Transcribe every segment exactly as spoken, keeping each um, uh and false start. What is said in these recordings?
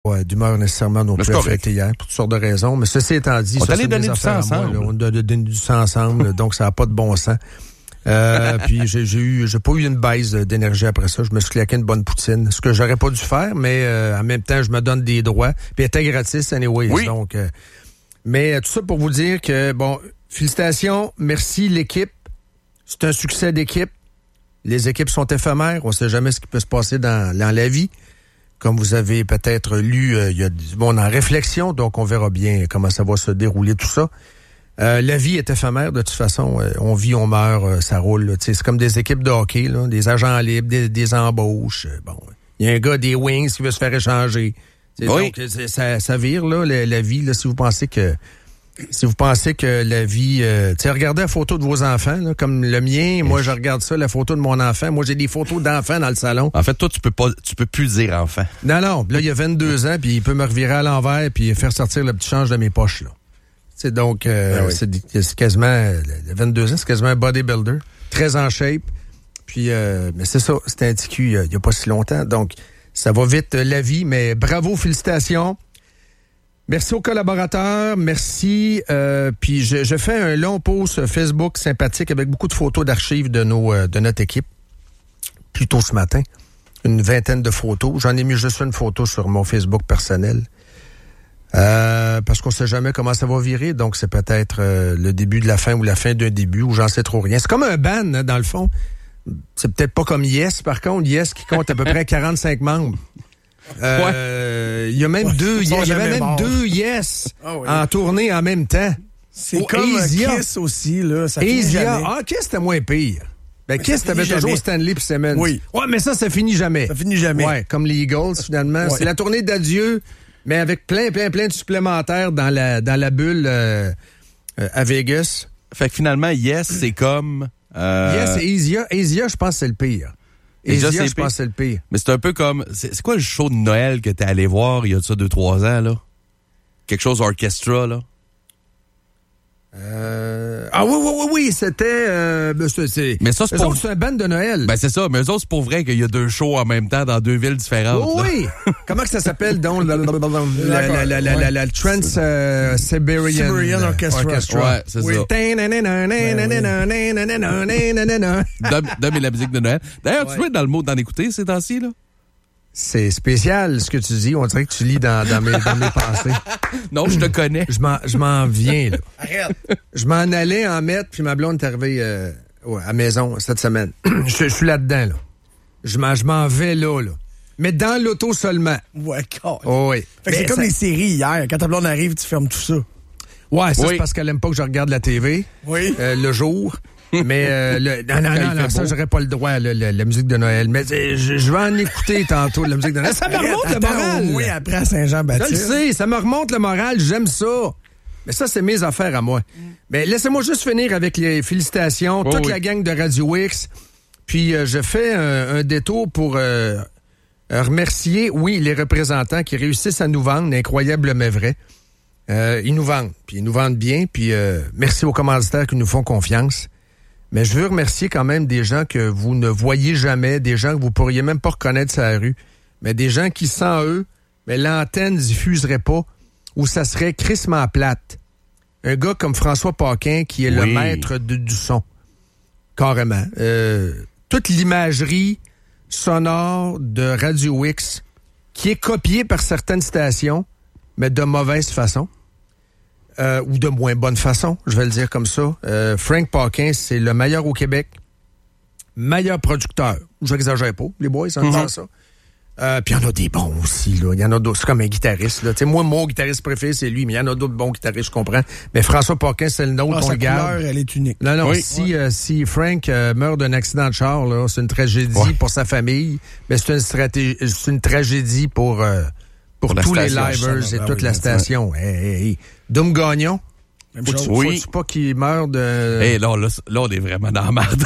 pas d'humeur nécessairement non plus à fêter hier, pour toutes sortes de raisons. Mais ceci étant dit, on ça, allait donner du sang ensemble. Moi, là, on a donné du sang ensemble, donc ça n'a pas de bon sens. Euh, puis j'ai, j'ai eu, j'ai pas eu une baisse d'énergie après ça. Je me suis claqué une bonne poutine, ce que j'aurais pas dû faire, mais euh, en même temps, je me donne des droits. Puis elle était gratis, anyway. Oui. Donc, euh, mais tout ça pour vous dire que, bon, félicitations, merci l'équipe. C'est un succès d'équipe. Les équipes sont éphémères. On sait jamais ce qui peut se passer dans, dans la vie. Comme vous avez peut-être lu, euh, il y a du monde en réflexion, donc on verra bien comment ça va se dérouler tout ça. Euh, la vie est éphémère, de toute façon. Euh, on vit, on meurt, euh, ça roule. Là. C'est comme des équipes de hockey, là, des agents libres, des, des embauches. Euh, bon, il y a un gars des Wings qui veut se faire échanger. Oui. Donc, c'est, ça, ça vire, là, la, la vie. Là, si vous pensez que si vous pensez que la vie... Euh, tu sais, regardez la photo de vos enfants, là, comme le mien. Moi, je regarde ça, la photo de mon enfant. Moi, j'ai des photos d'enfants dans le salon. En fait, toi, tu peux pas, tu peux plus dire enfant. Non, non. Là, il y a vingt-deux ans, puis il peut me revirer à l'envers puis faire sortir le petit change de mes poches, là. C'est donc, euh, ah oui. c'est, c'est quasiment, vingt-deux ans, c'est quasiment un bodybuilder, très en shape. Puis, euh, mais c'est ça, c'était un T Q il n'y a, a pas si longtemps. Donc, ça va vite, la vie, mais bravo, félicitations. Merci aux collaborateurs, merci. Euh, puis, je, je fais un long post Facebook sympathique avec beaucoup de photos d'archives de, nos, euh, de notre équipe, plus tôt ce matin. Une vingtaine de photos. J'en ai mis juste une photo sur mon Facebook personnel. Euh, parce qu'on sait jamais comment ça va virer, donc c'est peut-être euh, le début de la fin ou la fin d'un début, ou j'en sais trop rien. C'est comme un band, hein, dans le fond. C'est peut-être pas comme Yes, par contre. Yes qui compte à peu près quarante-cinq membres. Euh, il ouais. y a même ouais, deux, il y, y avait même mort. deux Yes oh, oui. en tournée en même temps. C'est oh, comme Asia. Kiss aussi, là. Ça Asia. Ah, Kiss, c'était moins pire. Ben, mais Kiss, t'avais toujours Stanley puis Simmons. Oui. Ouais, mais ça, ça finit jamais. Ça finit jamais. Ouais, comme les Eagles, finalement. Ouais. C'est la tournée d'adieu, mais avec plein, plein, plein de supplémentaires dans la, dans la bulle euh, euh, à Vegas. Fait que finalement, Yes, c'est comme... Euh... Yes, et Asia. Asia, je pense que c'est le pire. Asia, Asia je pense que c'est le pire. Mais c'est un peu comme... C'est, c'est quoi le show de Noël que t'es allé voir il y a de ça deux, trois ans, là? Quelque chose orchestra, là? Euh... Ah oui, oui, oui, oui, c'était... Euh, c'est, c'est... Mais ça, c'est pour... c'est un band de Noël. Ben, c'est ça. Mais eux autres, c'est pour vrai qu'il y a deux shows en même temps dans deux villes différentes. Oh, oui! Comment que ça s'appelle, donc? La, la, la, la, la, la, la Trans-Siberian Siberian Orchestra. Orchestra. Ouais, c'est oui. ça. Dom et la musique de Noël. D'ailleurs, ouais. tu dois être dans le mode d'en écouter ces temps-ci, là? C'est spécial ce que tu dis. On dirait que tu lis dans, dans, mes, dans mes pensées. Non, je te connais. Je m'en, je m'en viens, là. Arrête. Je m'en allais en mettre, puis ma blonde est arrivée euh, ouais, à la maison cette semaine. je, je suis là-dedans, là. Je m'en, je m'en vais là, là. Mais dans l'auto seulement. Ouais, quand oh, oui. Fait que c'est ça... comme les séries hier. Quand ta blonde arrive, tu fermes tout ça. Ouais, ça, oui. c'est parce qu'elle aime pas que je regarde la T V. Oui. Euh, le jour. Mais euh, le, non, non, non, non ça, j'aurais pas le droit, le, le, la musique de Noël. Mais je, je vais en écouter tantôt, la musique de Noël. Ça me remonte le moral. Oui, après à Saint-Jean-Baptiste. Je le sais, ça me remonte le moral, j'aime ça. Mais ça, c'est mes affaires à moi. Mm. Mais laissez-moi juste finir avec les félicitations, oh, toute oui. la gang de Radio X. Puis euh, je fais un, un détour pour euh, remercier, oui, les représentants qui réussissent à nous vendre, incroyable mais vrai. Euh, ils nous vendent, puis ils nous vendent bien. Puis euh, merci aux commanditaires qui nous font confiance. Mais je veux remercier quand même des gens que vous ne voyez jamais, des gens que vous pourriez même pas reconnaître sur la rue, mais des gens qui, sans eux, mais l'antenne diffuserait pas ou ça serait crissement plate. Un gars comme François Paquin qui est oui. le maître de, du son, carrément. Euh, toute l'imagerie sonore de Radio X qui est copiée par certaines stations, mais de mauvaise façon. Euh, ou de moins bonne façon, je vais le dire comme ça. Euh, Frank Paquin, c'est le meilleur au Québec. Meilleur producteur. Je n'exagère pas, les boys, ça mm-hmm. ça. Euh, puis il y en a des bons aussi, là. Il y en a d'autres. C'est comme un guitariste, là. Tu sais, moi, mon guitariste préféré, c'est lui, mais il y en a d'autres bons guitaristes, je comprends. Mais François Paquin, c'est le nôtre, ah, on le garde. Sa couleur, elle est unique. Non, non, oui. si, ouais. euh, si Frank euh, meurt d'un accident de char, là, c'est une tragédie ouais. pour sa famille, mais c'est une stratégie, c'est une tragédie pour... Euh, Pour, pour tous les livers et toute oui, la station. Hey, hey, hey. Dom Gagnon. Même faut chose. Tu, oui. Faut-tu pas qu'il meure de... Hey, là, là, là, on est vraiment dans la merde.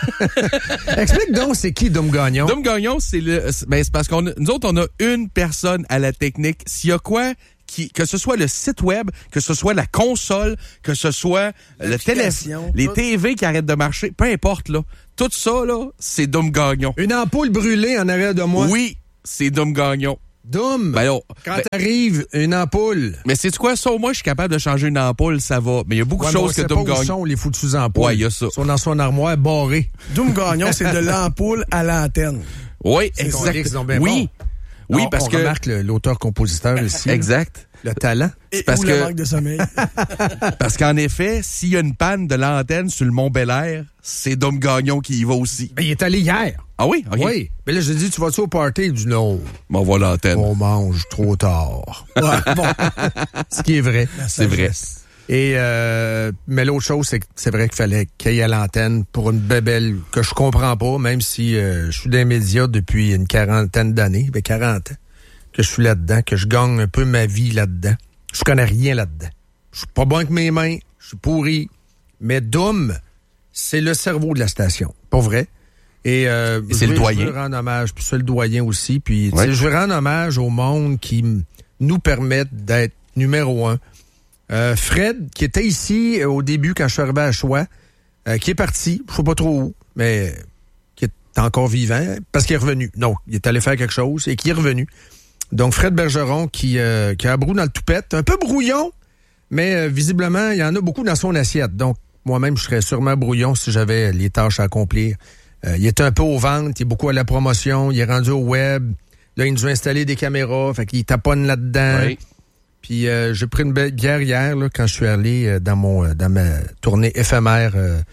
Explique donc, c'est qui Dom Gagnon? Dom Gagnon, c'est le, ben, c'est parce qu'on a, nous autres, on a une personne à la technique. S'il y a quoi, qui, que ce soit le site web, que ce soit la console, que ce soit le téléphone, les T V qui arrêtent de marcher, peu importe, là. Tout ça, là, c'est Dom Gagnon. Une ampoule brûlée en arrière de moi. Oui, c'est Dom Gagnon. Doom! Ben, oh, Quand ben, t'arrives, une ampoule. Mais c'est quoi ça? Moi, je suis capable de changer une ampoule, ça va. Mais il y a beaucoup Ouais, de choses que Doom Gagnon. Où sont les foutues ampoules? Ouais, il y a ça. Ils sont dans son armoire barrée. Doom Gagnon, c'est de l'ampoule à l'antenne. Oui, exactement. Oui. Oui, on, parce on que. remarque le, l'auteur-compositeur ici. Exact. Le talent. Et parce ou que... le manque de sommeil. Parce qu'en effet, s'il y a une panne de l'antenne sur le Mont-Bel-Air, c'est Dom Gagnon qui y va aussi. Ben, il est allé hier. Ah oui? OK. Oui. Mais là, j'ai dit, tu vas-tu au party? Il dit non. On va l'antenne. On mange trop tard. Ouais, bon. Ce qui est vrai. C'est vrai. Et euh, mais l'autre chose, c'est que c'est vrai qu'il fallait qu'il y ait à l'antenne pour une bébelle que je comprends pas, même si euh, je suis dans les médias depuis une quarantaine d'années, ben quarante ans, que je suis là-dedans, que je gagne un peu ma vie là-dedans. Je connais rien là-dedans. Je suis pas bon avec mes mains, je suis pourri. Mais Doom, c'est le cerveau de la station, pour vrai. Et, euh, Et c'est le doyen. Je veux rendre hommage, puis c'est le doyen aussi. Puis ouais. je veux rendre hommage au monde qui m- nous permettent d'être numéro un. Euh, Fred, qui était ici euh, au début quand je suis arrivé à Choix, euh, qui est parti, je sais pas trop où, mais qui est encore vivant, parce qu'il est revenu. Non, il est allé faire quelque chose et qui est revenu. Donc Fred Bergeron qui, euh, qui a un brou dans le toupette, un peu brouillon, mais euh, visiblement, il y en a beaucoup dans son assiette. Donc moi-même, je serais sûrement brouillon si j'avais les tâches à accomplir. Euh, il est un peu aux ventes, il est beaucoup à la promotion, il est rendu au web. Là, il nous a installé des caméras, fait qu'il taponne là-dedans. Oui. Puis euh, j'ai pris une belle bière hier là, quand je suis allé euh, dans mon euh, dans ma tournée éphémère euh,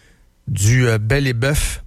du euh, Bel et Bœuf.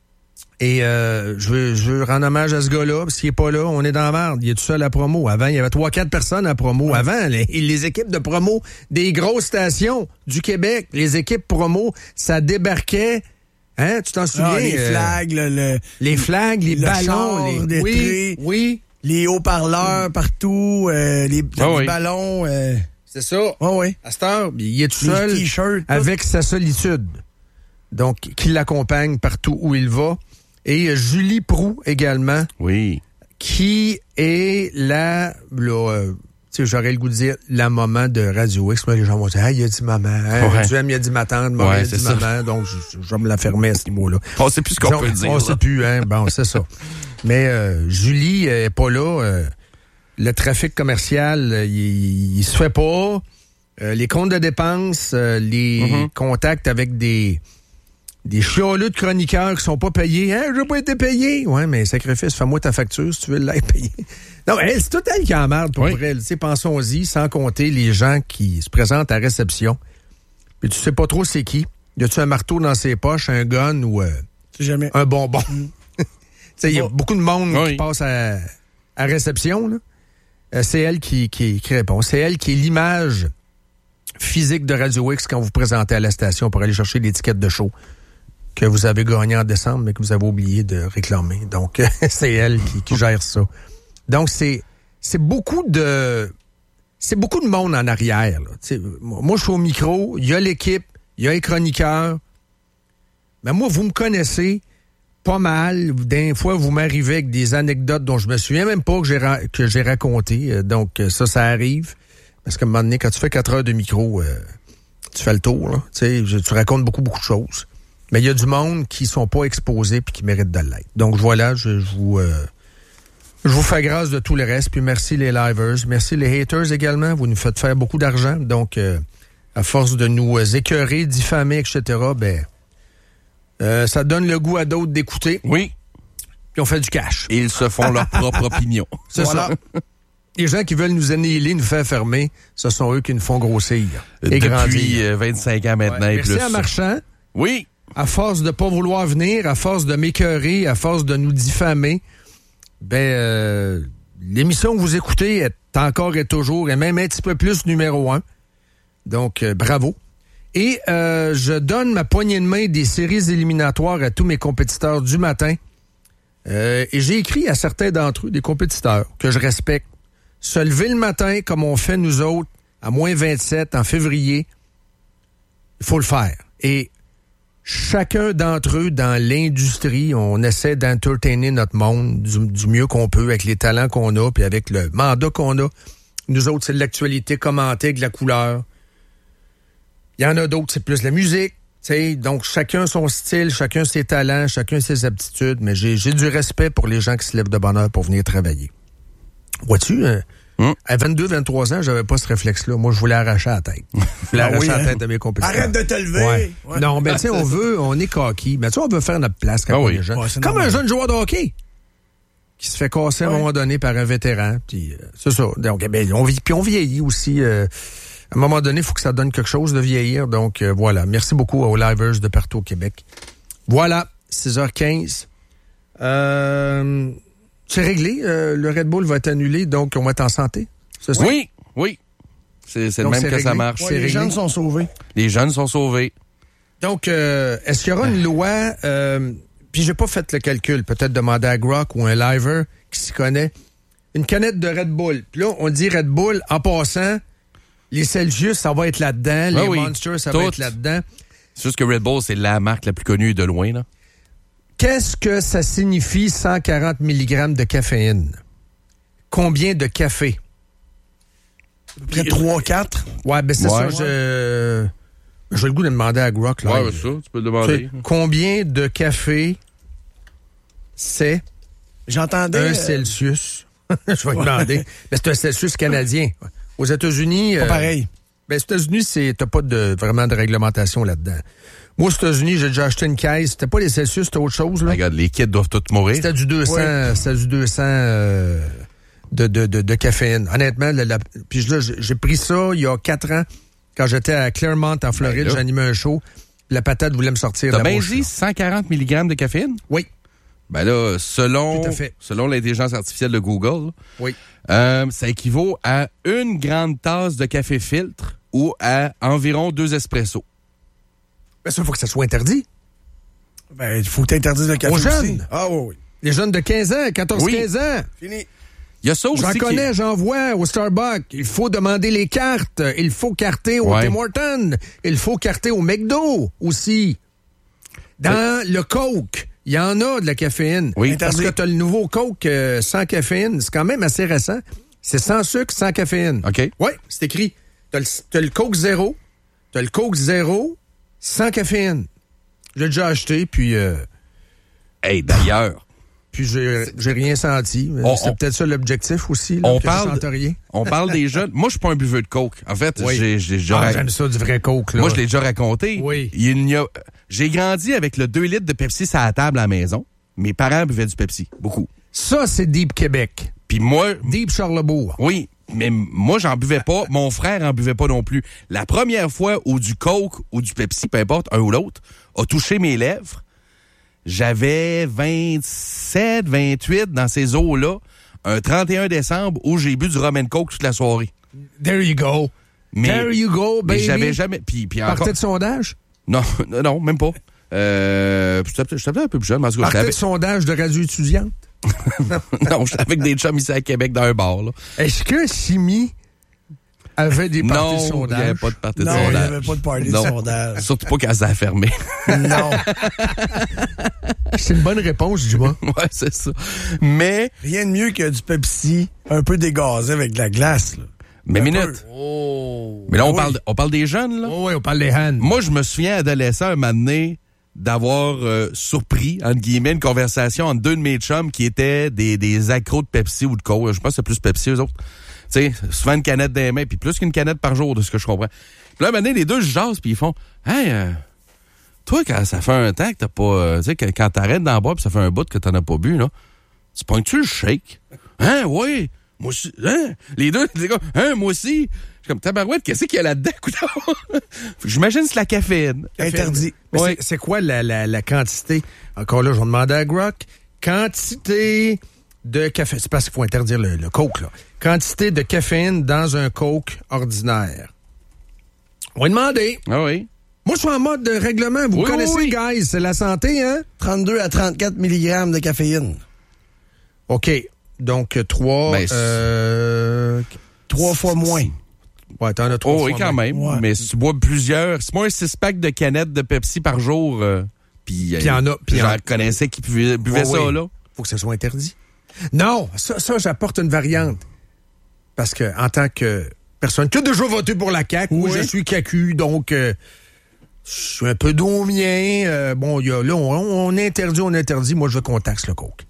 Et euh, je veux je veux rendre hommage à ce gars-là, parce qu'il est pas là, on est dans la merde. Il est tout seul à promo. Avant, il y avait trois quatre personnes à promo. Ouais. Avant, les, les équipes de promo des grosses stations du Québec, les équipes promo, ça débarquait. Hein, tu t'en souviens? Ah, les euh, flags, le, le, les flags, les le ballons, les oui, oui. Les haut-parleurs partout, euh, les, ah, les oui. ballons. Euh... C'est ça. Oh, oui. À cette heure, il est tout les seul t-shirts, avec sa solitude. Donc, qui l'accompagne partout où il va. Et Julie Proulx également. Oui. Qui est la... là, euh, tu sais, j'aurais le goût de dire la maman de Radio X. Mais les gens vont dire, ah, il a dit maman. Hein, ouais. Duhem, il a dit ma tante. Maman, ouais, il a dit ça. maman. Donc, je, je vais me la fermer à ce niveau-là. On sait plus ce qu'on Donc, peut dire. On sait plus, hein. Bon, c'est ça. Mais euh, Julie est pas là. Euh, le trafic commercial, euh, il, il se fait pas. Euh, les comptes de dépenses, euh, les mm-hmm. contacts avec des des chialeux de chroniqueurs qui sont pas payés. Hein, j'ai pas été payé. Ouais, mais sacrifice, fais-moi ta facture si tu veux l'être payé. Non, elle, c'est tout elle qui emmerde pour oui. elle. Tu sais, pensons-y, sans compter les gens qui se présentent à réception. Puis tu sais pas trop c'est qui. Y a-tu un marteau dans ses poches, un gun ou euh, jamais. un bonbon? Mm. Tu sais, il y a bon. beaucoup de monde oui. qui passe à, à réception, là. Euh, c'est elle qui, qui, qui répond. C'est elle qui est l'image physique de Radio X quand vous présentez à la station pour aller chercher l'étiquette de show que vous avez gagné en décembre, mais que vous avez oublié de réclamer. Donc, c'est elle qui, qui gère ça. Donc, c'est, c'est beaucoup de... C'est beaucoup de monde en arrière, là. T'sais, moi, je suis au micro, il y a l'équipe, il y a les chroniqueurs. Mais moi, vous me connaissez pas mal. Des fois, vous m'arrivez avec des anecdotes dont je me souviens même pas que j'ai, ra- que j'ai raconté. Donc, ça, ça arrive. Parce qu'à un moment donné, quand tu fais quatre heures de micro, euh, tu fais le tour, là. T'sais, tu racontes beaucoup, beaucoup de choses. Mais il y a du monde qui sont pas exposés puis qui méritent de l'être. Donc, voilà, je, je vous... Euh, Je vous fais grâce de tout le reste, puis merci les livers, merci les haters également, vous nous faites faire beaucoup d'argent, donc euh, à force de nous écœurer, diffamer, et cetera, ben euh, ça donne le goût à d'autres d'écouter. Oui. Puis on fait du cash. Et ils se font leur propre opinion. C'est voilà. Ça. Les gens qui veulent nous annihiler, nous faire fermer, ce sont eux qui nous font grossir et Depuis grandir. Depuis euh, vingt-cinq ans maintenant ouais. et merci plus. Merci à Marchand. Oui. À force de pas vouloir venir, à force de m'écœurer, à force de nous diffamer, ben, euh, l'émission que vous écoutez est encore et toujours, et même un petit peu plus numéro un. Donc, euh, bravo. Et euh, je donne ma poignée de main des séries éliminatoires à tous mes compétiteurs du matin. Euh, et j'ai écrit à certains d'entre eux, des compétiteurs, que je respecte, se lever le matin comme on fait nous autres, à moins vingt-sept en février. Il faut le faire. Et chacun d'entre eux, dans l'industrie, on essaie d'entertainer notre monde du, du mieux qu'on peut, avec les talents qu'on a, puis avec le mandat qu'on a. Nous autres, c'est de l'actualité commentée, avec de la couleur. Il y en a d'autres, c'est plus de la musique. T'sais. Donc, chacun son style, chacun ses talents, chacun ses aptitudes. Mais j'ai, j'ai du respect pour les gens qui se lèvent de bonne heure pour venir travailler. Vois-tu, euh, Hum. à vingt-deux, vingt-trois ans, j'avais pas ce réflexe-là. Moi, je voulais arracher la tête. Je voulais Ah arracher oui, la hein? tête de mes compétiteurs. Arrête de te lever. Ouais. Ouais. Non, mais tu sais, on veut, on est coquille. Mais tu sais, on veut faire notre place quand Ah on oui. est jeune. Ouais, c'est Comme normal. un jeune joueur de hockey qui se fait casser à un Ouais. moment donné par un vétéran. Puis euh, c'est ça. Donc, eh bien, on vit, puis on vieillit aussi. euh, à un moment donné, il faut que ça donne quelque chose de vieillir. Donc, euh, voilà. Merci beaucoup aux livers de partout au Québec. Voilà, six heures quinze. Euh, c'est réglé. Euh, le Red Bull va être annulé, donc on va être en santé. C'est ça? Oui, oui. C'est, c'est le Donc, même c'est que réglé. ça marche. Ouais, C'est les réglé. jeunes sont sauvés. Les jeunes sont sauvés. Donc, euh, est-ce qu'il y aura une loi... Euh, puis j'ai pas fait le calcul. Peut-être demander à Grok ou un liver qui s'y connaît. Une canette de Red Bull. Puis là, on dit Red Bull, en passant, les Celsius, ça va être là-dedans. Ah les oui, Monsters, ça tout. va être là-dedans. C'est juste que Red Bull, c'est la marque la plus connue de loin, là. Qu'est-ce que ça signifie cent quarante milligrammes de caféine? Combien de café? Près de trois quatre. Ouais, ben c'est Ouais. ça, je... J'ai le goût de demander à Grok. Là, Ouais, ça, tu peux le Tu sais, demander. combien de café c'est J'entendais. un euh, Celsius? Je vais demander. Mais c'est un Celsius canadien. Aux États-Unis... Pas euh, pareil. Ben, aux États-Unis, c'est, t'as pas de, vraiment de réglementation là-dedans. Moi, aux États-Unis, j'ai déjà acheté une caisse. C'était pas les Celsius, c'était autre chose, là. Regarde, les kids doivent tous mourir. C'était du deux cents, c'était du deux cents euh, de, de, de, de caféine. Honnêtement, la, la- puis là, j'ai j'ai pris ça il y a quatre ans, quand j'étais à Claremont, en Floride, Ben là. j'animais un show. La patate voulait me sortir de T'as la bien bouche. dit là. cent quarante milligrammes de caféine? Oui, Ben là, selon, Tout à fait. selon l'intelligence artificielle de Google, oui. euh, ça équivaut à une grande tasse de café filtre ou à environ deux espressos. Ben, ça, il faut que ça soit interdit. Ben, il faut t'interdire le café Aux aussi. jeunes. Ah oui, oui. Les jeunes de quinze ans, quatorze Oui. quinze ans. Fini. Il y a ça aussi J'en qui- connais, j'en vois au Starbucks. Il faut demander les cartes. Il faut carter au Ouais. Tim Hortons. Il faut carter au McDo aussi. Dans le Coke, il y en a de la caféine. Oui. Parce que Interdit. tu as le nouveau Coke euh, sans caféine. C'est quand même assez récent. C'est sans sucre, sans caféine. OK. Oui, c'est écrit. Tu as, t'as le Coke zéro. Tu as le Coke zéro sans caféine. J'ai déjà acheté, puis... euh, Hey, d'ailleurs, puis j'ai j'ai rien senti. On- C'est on- peut-être ça l'objectif aussi. Là, on que je parle- sente rien. on parle des jeunes. Moi, je suis pas un buveur de coke. En fait, Oui. j'ai, j'ai déjà Ah, ra- j'aime ça, du vrai Coke, là. moi, je l'ai déjà raconté. Oui. Il n'y a... J'ai grandi avec le deux litres de Pepsi sur la table à la maison. Mes parents buvaient du Pepsi. Beaucoup. Ça, c'est Deep Québec. Puis moi, Deep Charlebourg. oui, mais moi, j'en buvais pas. Mon frère en buvait pas non plus. La première fois où du Coke ou du Pepsi, peu importe, un ou l'autre, a touché mes lèvres, j'avais vingt-sept, vingt-huit dans ces eaux-là, un trente et un décembre, où j'ai bu du rum and Coke toute la soirée. There you go. Mais, There you go, mais baby. j'avais jamais... Puis, puis encore... Partez de sondage? Non, non, non, même pas. Euh, j'étais peut-être j'étais peut-être un peu plus jeune, mais en tout cas, Partez j'étais de sondage de radio étudiante? avec... non, j'étais avec des chums ici à Québec dans un bar, là. Est-ce que Simi avait des parties de Non, il n'y sondage? avait pas de partie de Non, il n'y sondage. avait pas de party de Non. sondage. Surtout pas quand ça a fermé. Non. C'est une bonne réponse, dis-moi. Ouais, c'est ça. Mais, Rien de mieux que du Pepsi un peu dégazé avec de la glace. Là. mais Un minute. Oh. Mais là, on, Oui. parle, de- on parle des jeunes, là. Oh oui, on parle des hands. Moi, je me souviens, adolescent, un moment donné, d'avoir euh, surpris, entre guillemets, une conversation entre deux de mes chums qui étaient des, des accros de Pepsi ou de Coke. Je pense que c'est plus Pepsi, eux autres. Tu sais, souvent une canette dans les mains, puis plus qu'une canette par jour, de ce que je comprends. Puis là, un moment donné, les deux se jasent, puis ils font « Hey, euh, toi, quand ça fait un temps que t'as pas... Euh, tu sais, quand, quand t'arrêtes d'en boire, puis ça fait un bout que t'en as pas bu, là, tu pognes-tu le shake? Hein, oui, moi aussi. Hein? Les deux, les gars, hein, moi aussi. Je suis comme, tabarouette, qu'est-ce qu'il y a là-dedans, coudonc? J'imagine que c'est la caféine. Interdit. Mais Ouais. c'est, c'est quoi la, la, la quantité? Encore là, je vais demander à Grok. Quantité de café. C'est parce qu'il faut interdire le, le Coke, là. Quantité de caféine dans un Coke ordinaire. On va demander. Ah oui. Moi, je suis en mode de règlement. Vous Oui, connaissez, oui, guys. C'est la santé, hein? trente-deux à trente-quatre milligrammes de caféine. OK. Donc, trois... Ben, c'est- euh, Trois fois moins. ouais, t'en as trois Oh oui, fois quand moins. même. Ouais. Mais si tu bois plusieurs, c'est moi un six-pack de canettes de Pepsi par jour. euh, puis Puis y en a- puis y en j'en a- connaissais qui buvaient, buvaient Ouais, ça, oui. là. Faut que ça soit interdit. Non, ça, ça j'apporte une variante. Parce que, en tant que personne qui a déjà voté pour la C A Q, moi, Oui. je suis C A Q, donc, euh, je suis un peu domien. Euh, bon, y a, là, on, on interdit, on interdit. Moi, je veux qu'on taxe le coke.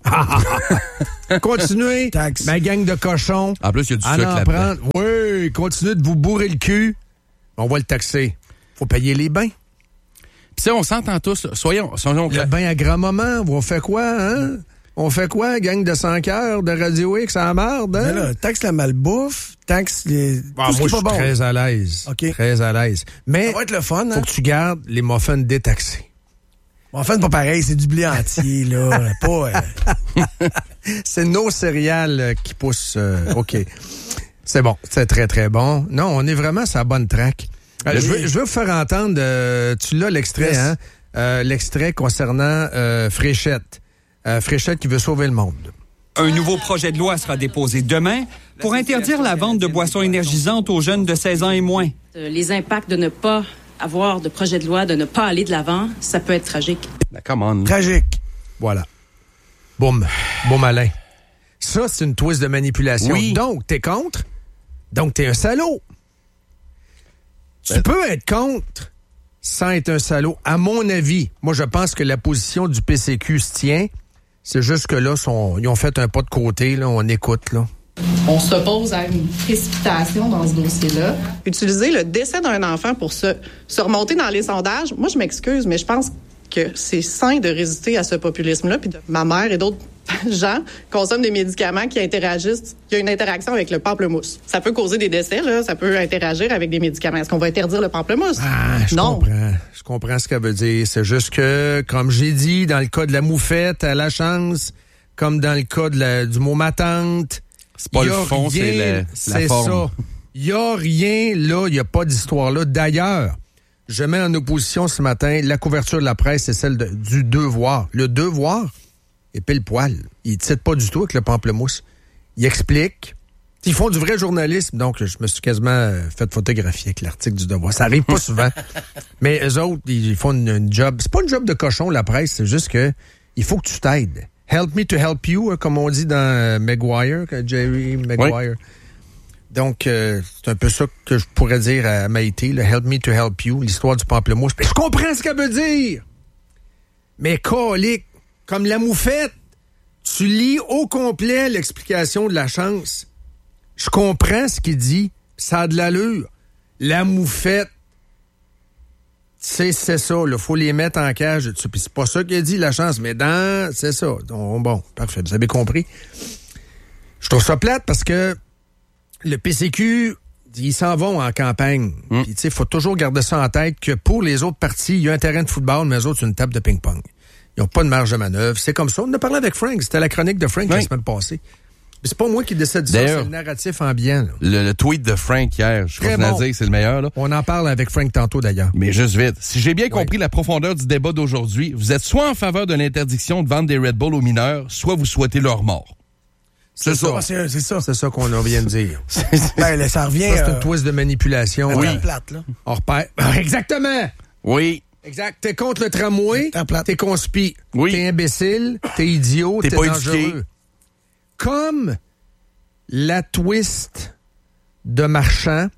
Continuez, taxe. Ma gang de cochons. En plus, il y a du sucre là-dedans. Oui, continuez de vous bourrer le cul. On va le taxer. Faut payer les bains. Puis ça, on s'entend tous. Là. Soyons, soyons le bain à grand moment, on fait quoi, hein? On fait quoi, gang de cent cœurs de Radio X à la marde, hein? Mais là, taxe la malbouffe, taxe les... Ah, moi, je suis bon. très à l'aise. OK. Très à l'aise. Mais ça va être le fun, hein? Faut que tu gardes les muffins détaxés. Muffins, pas pareil, c'est du blé entier, là. Pas... Euh... c'est nos céréales qui poussent. Euh, OK. C'est bon. C'est très, très bon. Non, on est vraiment sur la bonne track. Euh, je, veux, je veux vous faire entendre, euh, tu l'as l'extrait, yes. hein? Euh, l'extrait concernant euh, Fréchette. Euh, Fréchette qui veut sauver le monde. Un nouveau projet de loi sera déposé demain pour interdire la vente de boissons énergisantes aux jeunes de seize ans et moins. Les impacts de ne pas avoir de projet de loi, de ne pas aller de l'avant, ça peut être tragique. La commande. Tragique. Voilà. Boum. Boum, Alain. Ça, c'est une twist de manipulation. Oui. Donc, t'es contre. Donc, t'es un salaud. Ben... Tu peux être contre sans être un salaud. À mon avis, moi, je pense que la position du P C Q se tient. C'est juste que là, sont, ils ont fait un pas de côté, là, on écoute, là. On s'oppose à une précipitation dans ce dossier-là. Utiliser le décès d'un enfant pour se, se remonter dans les sondages, moi, je m'excuse, mais je pense que c'est sain de résister à ce populisme-là. Puis de, ma mère et d'autres gens consomment des médicaments qui interagissent, qui ont une interaction avec le pamplemousse. Ça peut causer des décès, là, ça peut interagir avec des médicaments. Est-ce qu'on va interdire le pamplemousse? Ah, je non. comprends. Je comprends ce qu'elle veut dire. C'est juste que, comme j'ai dit, dans le cas de la moufette à la chance, comme dans le cas de la, du mot ma tante, c'est pas le fond, rien, c'est la, c'est la forme. Ça. Il y a rien là, il y a pas d'histoire là. D'ailleurs, je mets en opposition ce matin la couverture de la presse, c'est celle de, du Devoir. Le Devoir est pile poil. Il ne titre pas du tout avec le pamplemousse. Il explique. Ils font du vrai journalisme, donc je me suis quasiment fait photographier avec l'article du Devoir. Ça arrive pas souvent. Mais eux autres, ils font une, une job. C'est pas une job de cochon, la presse, c'est juste que il faut que tu t'aides. Help me to help you, comme on dit dans euh, Maguire, Jerry Maguire. Oui. Donc, euh, c'est un peu ça que je pourrais dire à Maïté, le Help me to help you, l'histoire du pamplemousse. Je comprends ce qu'elle veut dire. Mais colique, comme la moufette, tu lis au complet l'explication de la chance. Je comprends ce qu'il dit, ça a de l'allure. La moufette, c'est, c'est ça, il faut les mettre en cage. Puis c'est pas ça qu'il a dit, la chance, mais dans, c'est ça. Donc, bon, parfait, vous avez compris. Je trouve ça plate parce que le P C Q, ils s'en vont en campagne. Mm. Puis, tu sais, il faut toujours garder ça en tête que pour les autres partis, il y a un terrain de football, mais les autres, c'est une table de ping-pong. Ils n'ont pas de marge de manœuvre. C'est comme ça. On en a parlé avec Frank. C'était la chronique de Frank oui. la semaine passée. Mais c'est pas moi qui décide de ça, c'est le narratif ambiant. Le, le tweet de Frank hier, je continue bon. à dire que c'est le meilleur. Là. On en parle avec Frank tantôt, d'ailleurs. Mais juste vite, si j'ai bien compris oui. la profondeur du débat d'aujourd'hui, vous êtes soit en faveur de l'interdiction de vendre des Red Bull aux mineurs, soit vous souhaitez leur mort. C'est, c'est ça. ça. C'est, c'est ça. C'est ça qu'on vient de dire. ben, là, ça revient... Ça, c'est euh... un twist de manipulation. Oui. Hein. Plate, là. On repère. Exactement! Oui. Exact. T'es contre le tramway, t'es conspi. Oui. T'es imbécile, t'es idiot, t'es, t'es pas dangereux. Éduqué. Comme la twist de Marchand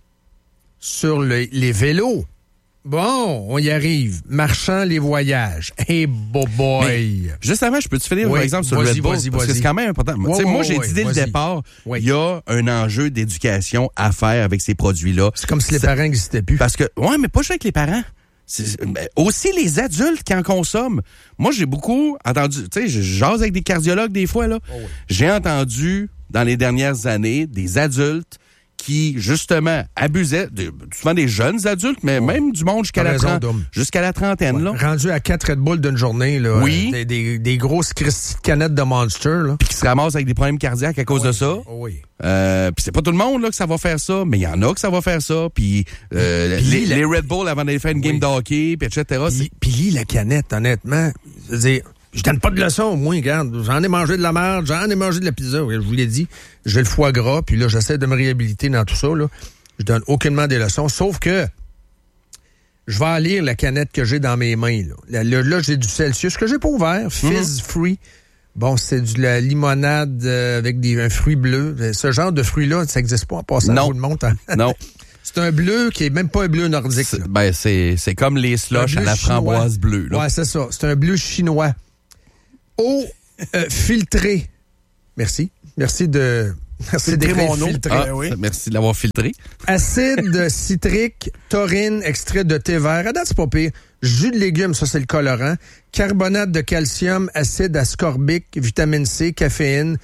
sur le, les vélos. Bon, on y arrive. Marchand, les voyages. Hey, boy. Mais, juste avant, je peux te finir oui, un exemple sur le Red Bull? Vas-y, parce vas-y. que c'est quand même important. Ouais, ouais, moi, j'ai ouais, dit dès vas-y. le départ, il ouais. y a un enjeu d'éducation à faire avec ces produits-là. C'est comme si les c'est... parents n'existaient plus. Parce que, ouais, mais pas juste avec les parents. C'est, ben, aussi les adultes qui en consomment. Moi, j'ai beaucoup entendu, tu sais, je jase avec des cardiologues des fois, là. Oh oui. J'ai entendu, dans les dernières années, des adultes qui, justement, abusaient, de, souvent des jeunes adultes, mais oh. même du monde jusqu'à, la, trente, jusqu'à la trentaine, ouais. là. Rendu à quatre Red Bull d'une journée, là. Oui. Des, des, des grosses canettes de Monster, là. Puis qui se ramassent avec des problèmes cardiaques à cause oh oui. de ça. Oh oui. Euh, puis c'est pas tout le monde là que ça va faire ça, mais il y en a que ça va faire ça. Puis euh, les, la... les Red Bull avant d'aller faire une game oui. de hockey, puis et cetera. Puis lis la canette, honnêtement. Je veux dire, je donne pas de leçons, moi, regarde. J'en ai mangé de la merde, j'en ai mangé de la pizza. Je vous l'ai dit, j'ai le foie gras, puis là, j'essaie de me réhabiliter dans tout ça. Là. Je donne aucunement des leçons, sauf que je vais aller lire la canette que j'ai dans mes mains. Là, là, là j'ai du Celsius que j'ai pas ouvert, Fizz Free. Mm-hmm. Bon, c'est de la limonade euh, avec des, un fruit bleu. Ce genre de fruit-là, ça n'existe pas en passant non. tout le monde. Hein? Non. C'est un bleu qui est même pas un bleu nordique. C'est, ben, c'est, c'est comme les slushs à la chinois. Framboise bleue. Là. Ouais, c'est ça. C'est un bleu chinois. Eau euh, filtrée. Merci. Merci de... Merci d'écrire filtré. Ah, oui. Merci de l'avoir filtré. Acide citrique, taurine, extrait de thé vert. À date, c'est pas pire. Jus de légumes, ça, c'est le colorant. Carbonate de calcium, acide ascorbique, vitamine C, caféine,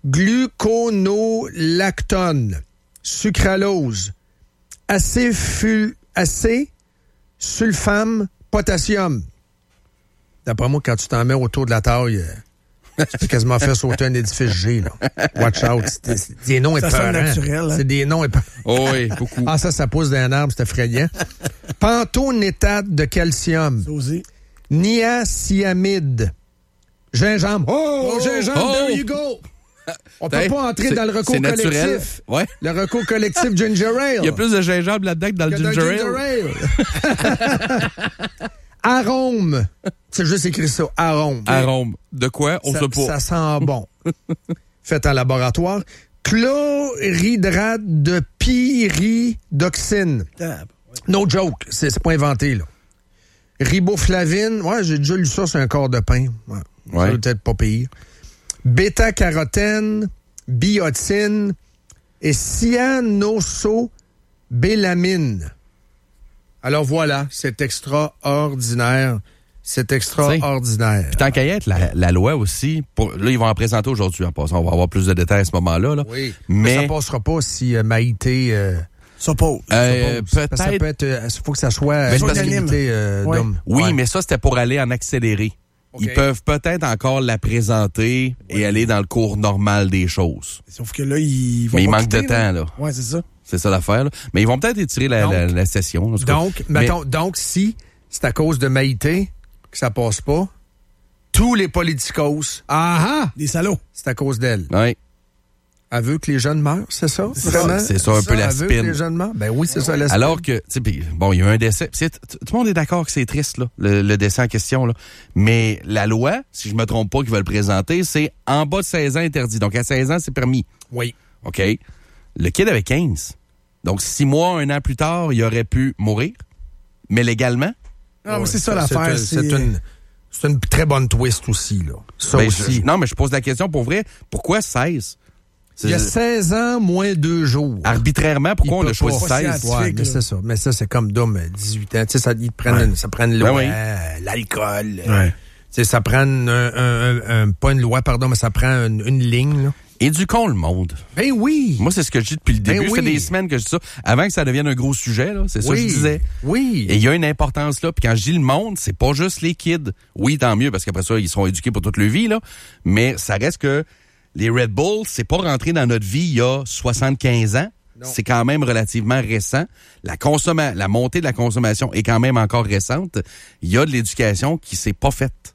gluconolactone, sucralose, acéful, acésulfame, potassium. D'après moi, quand tu t'en mets autour de la taille... Tu peux quasiment faire sauter un édifice G, là. Watch out. C'est, c'est des noms épeurants. Naturel, hein? C'est des noms épeurants. Oh oui, beaucoup. Ah, ça, ça pousse d'un arbre, c'est effrayant. Panthonétate de calcium. Osé. Niacinamide. Gingembre. Oh, oh gingembre, oh. There you go. On peut pas entrer c'est, dans le recours collectif. Ouais. Le recours collectif Ginger Ale. Il y a plus de gingembre là-dedans que dans que le Ginger, ginger Ale. Ale. Arôme. C'est juste écrit ça. Arôme. Arôme. De quoi? On ça, sait pas. Ça sent bon. Fait en laboratoire. Chlorhydrate de pyridoxine. Ah, ouais. No joke. C'est, c'est pas inventé, là. Riboflavine. Ouais, j'ai déjà lu ça sur un corps de pain. Ouais. Ouais. Ça peut-être pas pire. Bêta-carotène, biotine et cyanosobélamine. Alors voilà, c'est extraordinaire. C'est extraordinaire. Puis tant qu'à y être, la, la loi aussi, pour, là, ils vont en présenter aujourd'hui en passant. On va avoir plus de détails à ce moment-là. Là. Oui, mais, mais ça passera pas si euh, Maïté... Euh, s'oppose. Euh, peut-être... Ça peut être... Il euh, faut que ça soit... unanimité euh, ouais. d'homme. Oui, ouais. mais ça, c'était pour aller en accéléré. Okay. Ils peuvent peut-être encore la présenter oui. et aller dans le cours normal des choses. Sauf que là, ils vont Mais il manque quitter, de temps, là. Oui, c'est ça. C'est ça l'affaire, là. Mais ils vont peut-être étirer la, donc, la, la session. Là, donc, mais... mettons, donc, si c'est à cause de Maïté que ça passe pas, tous les politicos, ah ah, des salauds, c'est à cause d'elle. Oui. Elle veut que les jeunes meurent, c'est ça? C'est vraiment? ça, c'est ça un peu la spin. Elle veut que les jeunes meurent? Ben oui, c'est ouais. ça la spin. Alors que, tu sais, bon, il y a eu un décès. Tout le monde est d'accord que c'est triste, là, le, le décès en question, là. Mais la loi, si je me trompe pas, qu'ils veulent présenter, c'est en bas de seize ans interdit. Donc, à seize ans, c'est permis. Oui. OK. Le kid avait quinze. Donc, six mois, un an plus tard, il aurait pu mourir. Mais légalement. Non, mais c'est ça, ça l'affaire. C'est, c'est, c'est, une, c'est une très bonne twist aussi, là. Ça ben, aussi. Je, non, mais je pose la question pour vrai. Pourquoi seize? C'est... Il y a seize ans, moins deux jours. Arbitrairement, pourquoi on a choisi seize? Ouais, mais c'est ça. Mais ça, c'est comme d'homme, dix-huit ans. Tu sais, ça, ils prennent, ouais. une, ça prend une loi, ben oui. euh, l'alcool. Ouais. Tu sais, ça prend un, un, un, un, pas une loi, pardon, mais ça prend une, une ligne, là. Éduquons le monde. Ben oui. Moi, c'est ce que je dis depuis le début. Ben oui. Ça fait des semaines que je dis ça. Avant que ça devienne un gros sujet, là, c'est ça oui. que je disais. Oui. Et il y a une importance là. Puis quand je dis le monde, c'est pas juste les kids. Oui, tant mieux, parce qu'après ça, ils seront éduqués pour toute leur vie, là. Mais ça reste que les Red Bull, c'est pas rentré dans notre vie il y a soixante-quinze ans. Non. C'est quand même relativement récent. La consommation, la montée de la consommation est quand même encore récente. Il y a de l'éducation qui s'est pas faite.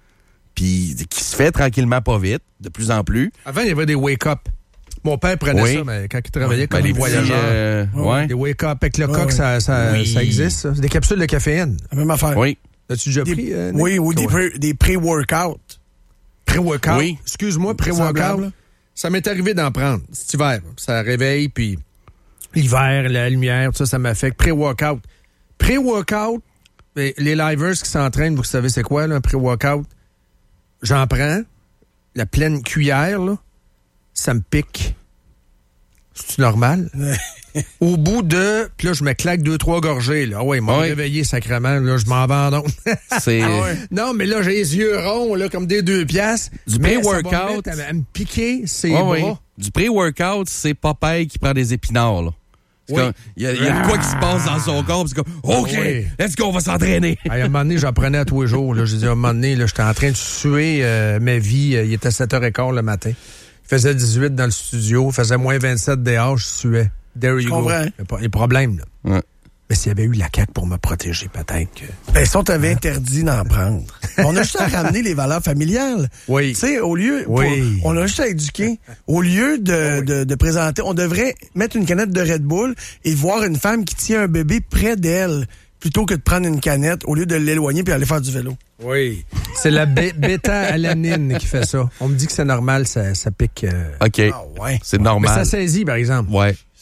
Puis qui se fait tranquillement pas vite, de plus en plus. Avant, il y avait des wake-up. Mon père prenait oui. ça, mais quand il travaillait ouais, comme ben, voyageur. Euh, ouais. Des wake-up avec le ouais, coq, ouais. Ça, ça, oui. ça existe, ça. C'est des capsules de caféine. La même affaire. Oui. As-tu déjà des, pris? Euh, oui, oui, des, pré, des pré-workout. Pré-workout? Oui. Excuse-moi, pré-workout. Ça m'est arrivé d'en prendre cet hiver. Ça réveille, puis l'hiver, la lumière, tout ça, ça m'affecte. Pré-workout. Pré-workout, les livers qui s'entraînent, vous savez c'est quoi, là, un pré-workout? J'en prends, la pleine cuillère, là, ça me pique. C'est-tu normal? Au bout de... Puis là, je me claque deux, trois gorgées. Là. Ah ouais, ils m'ont oui. réveillé sacrément. Là, je m'en vais donc. C'est... Ah ouais. Non, mais là, j'ai les yeux ronds, là, comme des deux piastres. Du pré-workout... Ça va me, mettre à me piquer ses ah, bras. Oui. Du pré-workout, c'est Popeye qui prend des épinards, là. Il oui. y, y a de quoi qui se passe dans son corps, c'est comme, OK, oui. let's go, on va s'entraîner. À un moment donné, j'en prenais à tous les jours. Là. J'ai dit, à un moment donné, là, j'étais en train de suer euh, ma vie. Il était sept heures quinze le matin. Il faisait dix-huit dans le studio. Il faisait moins vingt-sept dehors, je suais. There you go. Il y a des problèmes, là. Ouais. Mais s'il y avait eu la C A Q pour me protéger, peut-être que... Ben, si on t'avait interdit d'en prendre. On a juste à ramener les valeurs familiales. Oui. Tu sais, au lieu... Oui. Pour, on a juste à éduquer. Au lieu de, oui. de, de présenter... On devrait mettre une canette de Red Bull et voir une femme qui tient un bébé près d'elle plutôt que de prendre une canette au lieu de l'éloigner puis aller faire du vélo. Oui. C'est la b- bêta-alanine qui fait ça. On me dit que c'est normal, ça, ça pique... Euh... OK. Ah ouais. C'est normal. Mais ça saisit, par exemple. Ouais.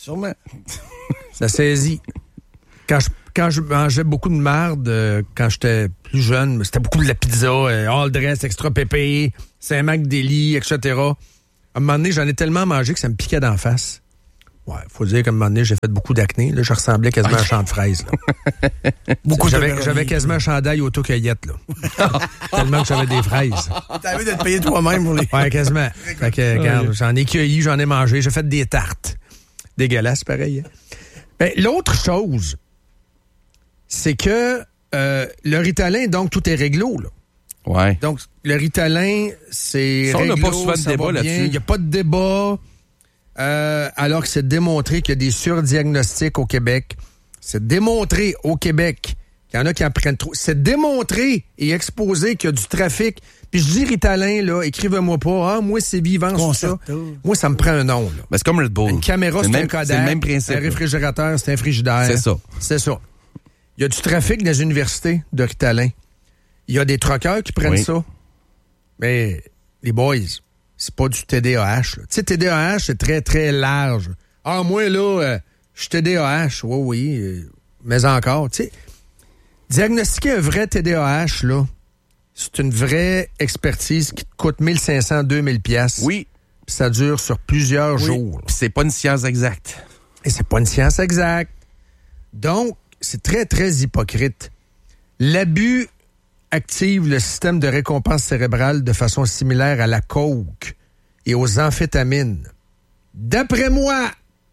Sûrement. Ça saisit. Quand je, quand je mangeais beaucoup de marde, euh, quand j'étais plus jeune, c'était beaucoup de la pizza, euh, all dress, extra pépé, Saint-Mac Deli, et cetera. À un moment donné, j'en ai tellement mangé que ça me piquait d'en face. Ouais, faut dire qu'à un moment donné, j'ai fait beaucoup d'acné. Là, je ressemblais quasiment à un champ de fraises. Là. beaucoup j'avais, j'avais quasiment un chandail auto-cueillette, là. Tellement que j'avais des fraises. T'as envie de te payer toi-même pour les... Ouais, quasiment. Fait que, regarde, j'en ai cueilli, j'en ai mangé, j'ai fait des tartes. Dégueulasse, pareil. Hein? Ben, l'autre chose, c'est que euh, le Ritalin, donc, tout est réglo, là. Ouais. Donc, le Ritalin, c'est ça, on réglo, n'a pas souvent de débat là-dessus. Il n'y a pas de débat. Euh, alors que c'est démontré qu'il y a des surdiagnostics au Québec. C'est démontré au Québec qu'il y en a qui en prennent trop. C'est démontré et exposé qu'il y a du trafic. Puis je dis Ritalin, là, écrivez-moi pas. Ah, moi, c'est vivant, c'est ça. Moi, ça me prend un nom, là. Ben, c'est comme Red Bull. Une caméra, c'est, c'est un Kodak. C'est le même principe. Un réfrigérateur, c'est un frigidaire. C'est ça. C'est ça. Il y a du trafic dans les universités de Ritalin. Il y a des troqueurs qui prennent oui. ça. Mais, les boys, c'est pas du T D A H. Tu sais, T D A H, c'est très, très large. Ah, moi, là, euh, je suis T D A H. Oui, oui, euh, mais encore. Tu sais, diagnostiquer un vrai T D A H, là, c'est une vraie expertise qui te coûte mille cinq cents à deux mille piastres. Oui. Puis ça dure sur plusieurs oui. jours. Puis c'est pas une science exacte. Et c'est pas une science exacte. Donc, c'est très, très hypocrite. L'abus active le système de récompense cérébrale de façon similaire à la coke et aux amphétamines. D'après moi,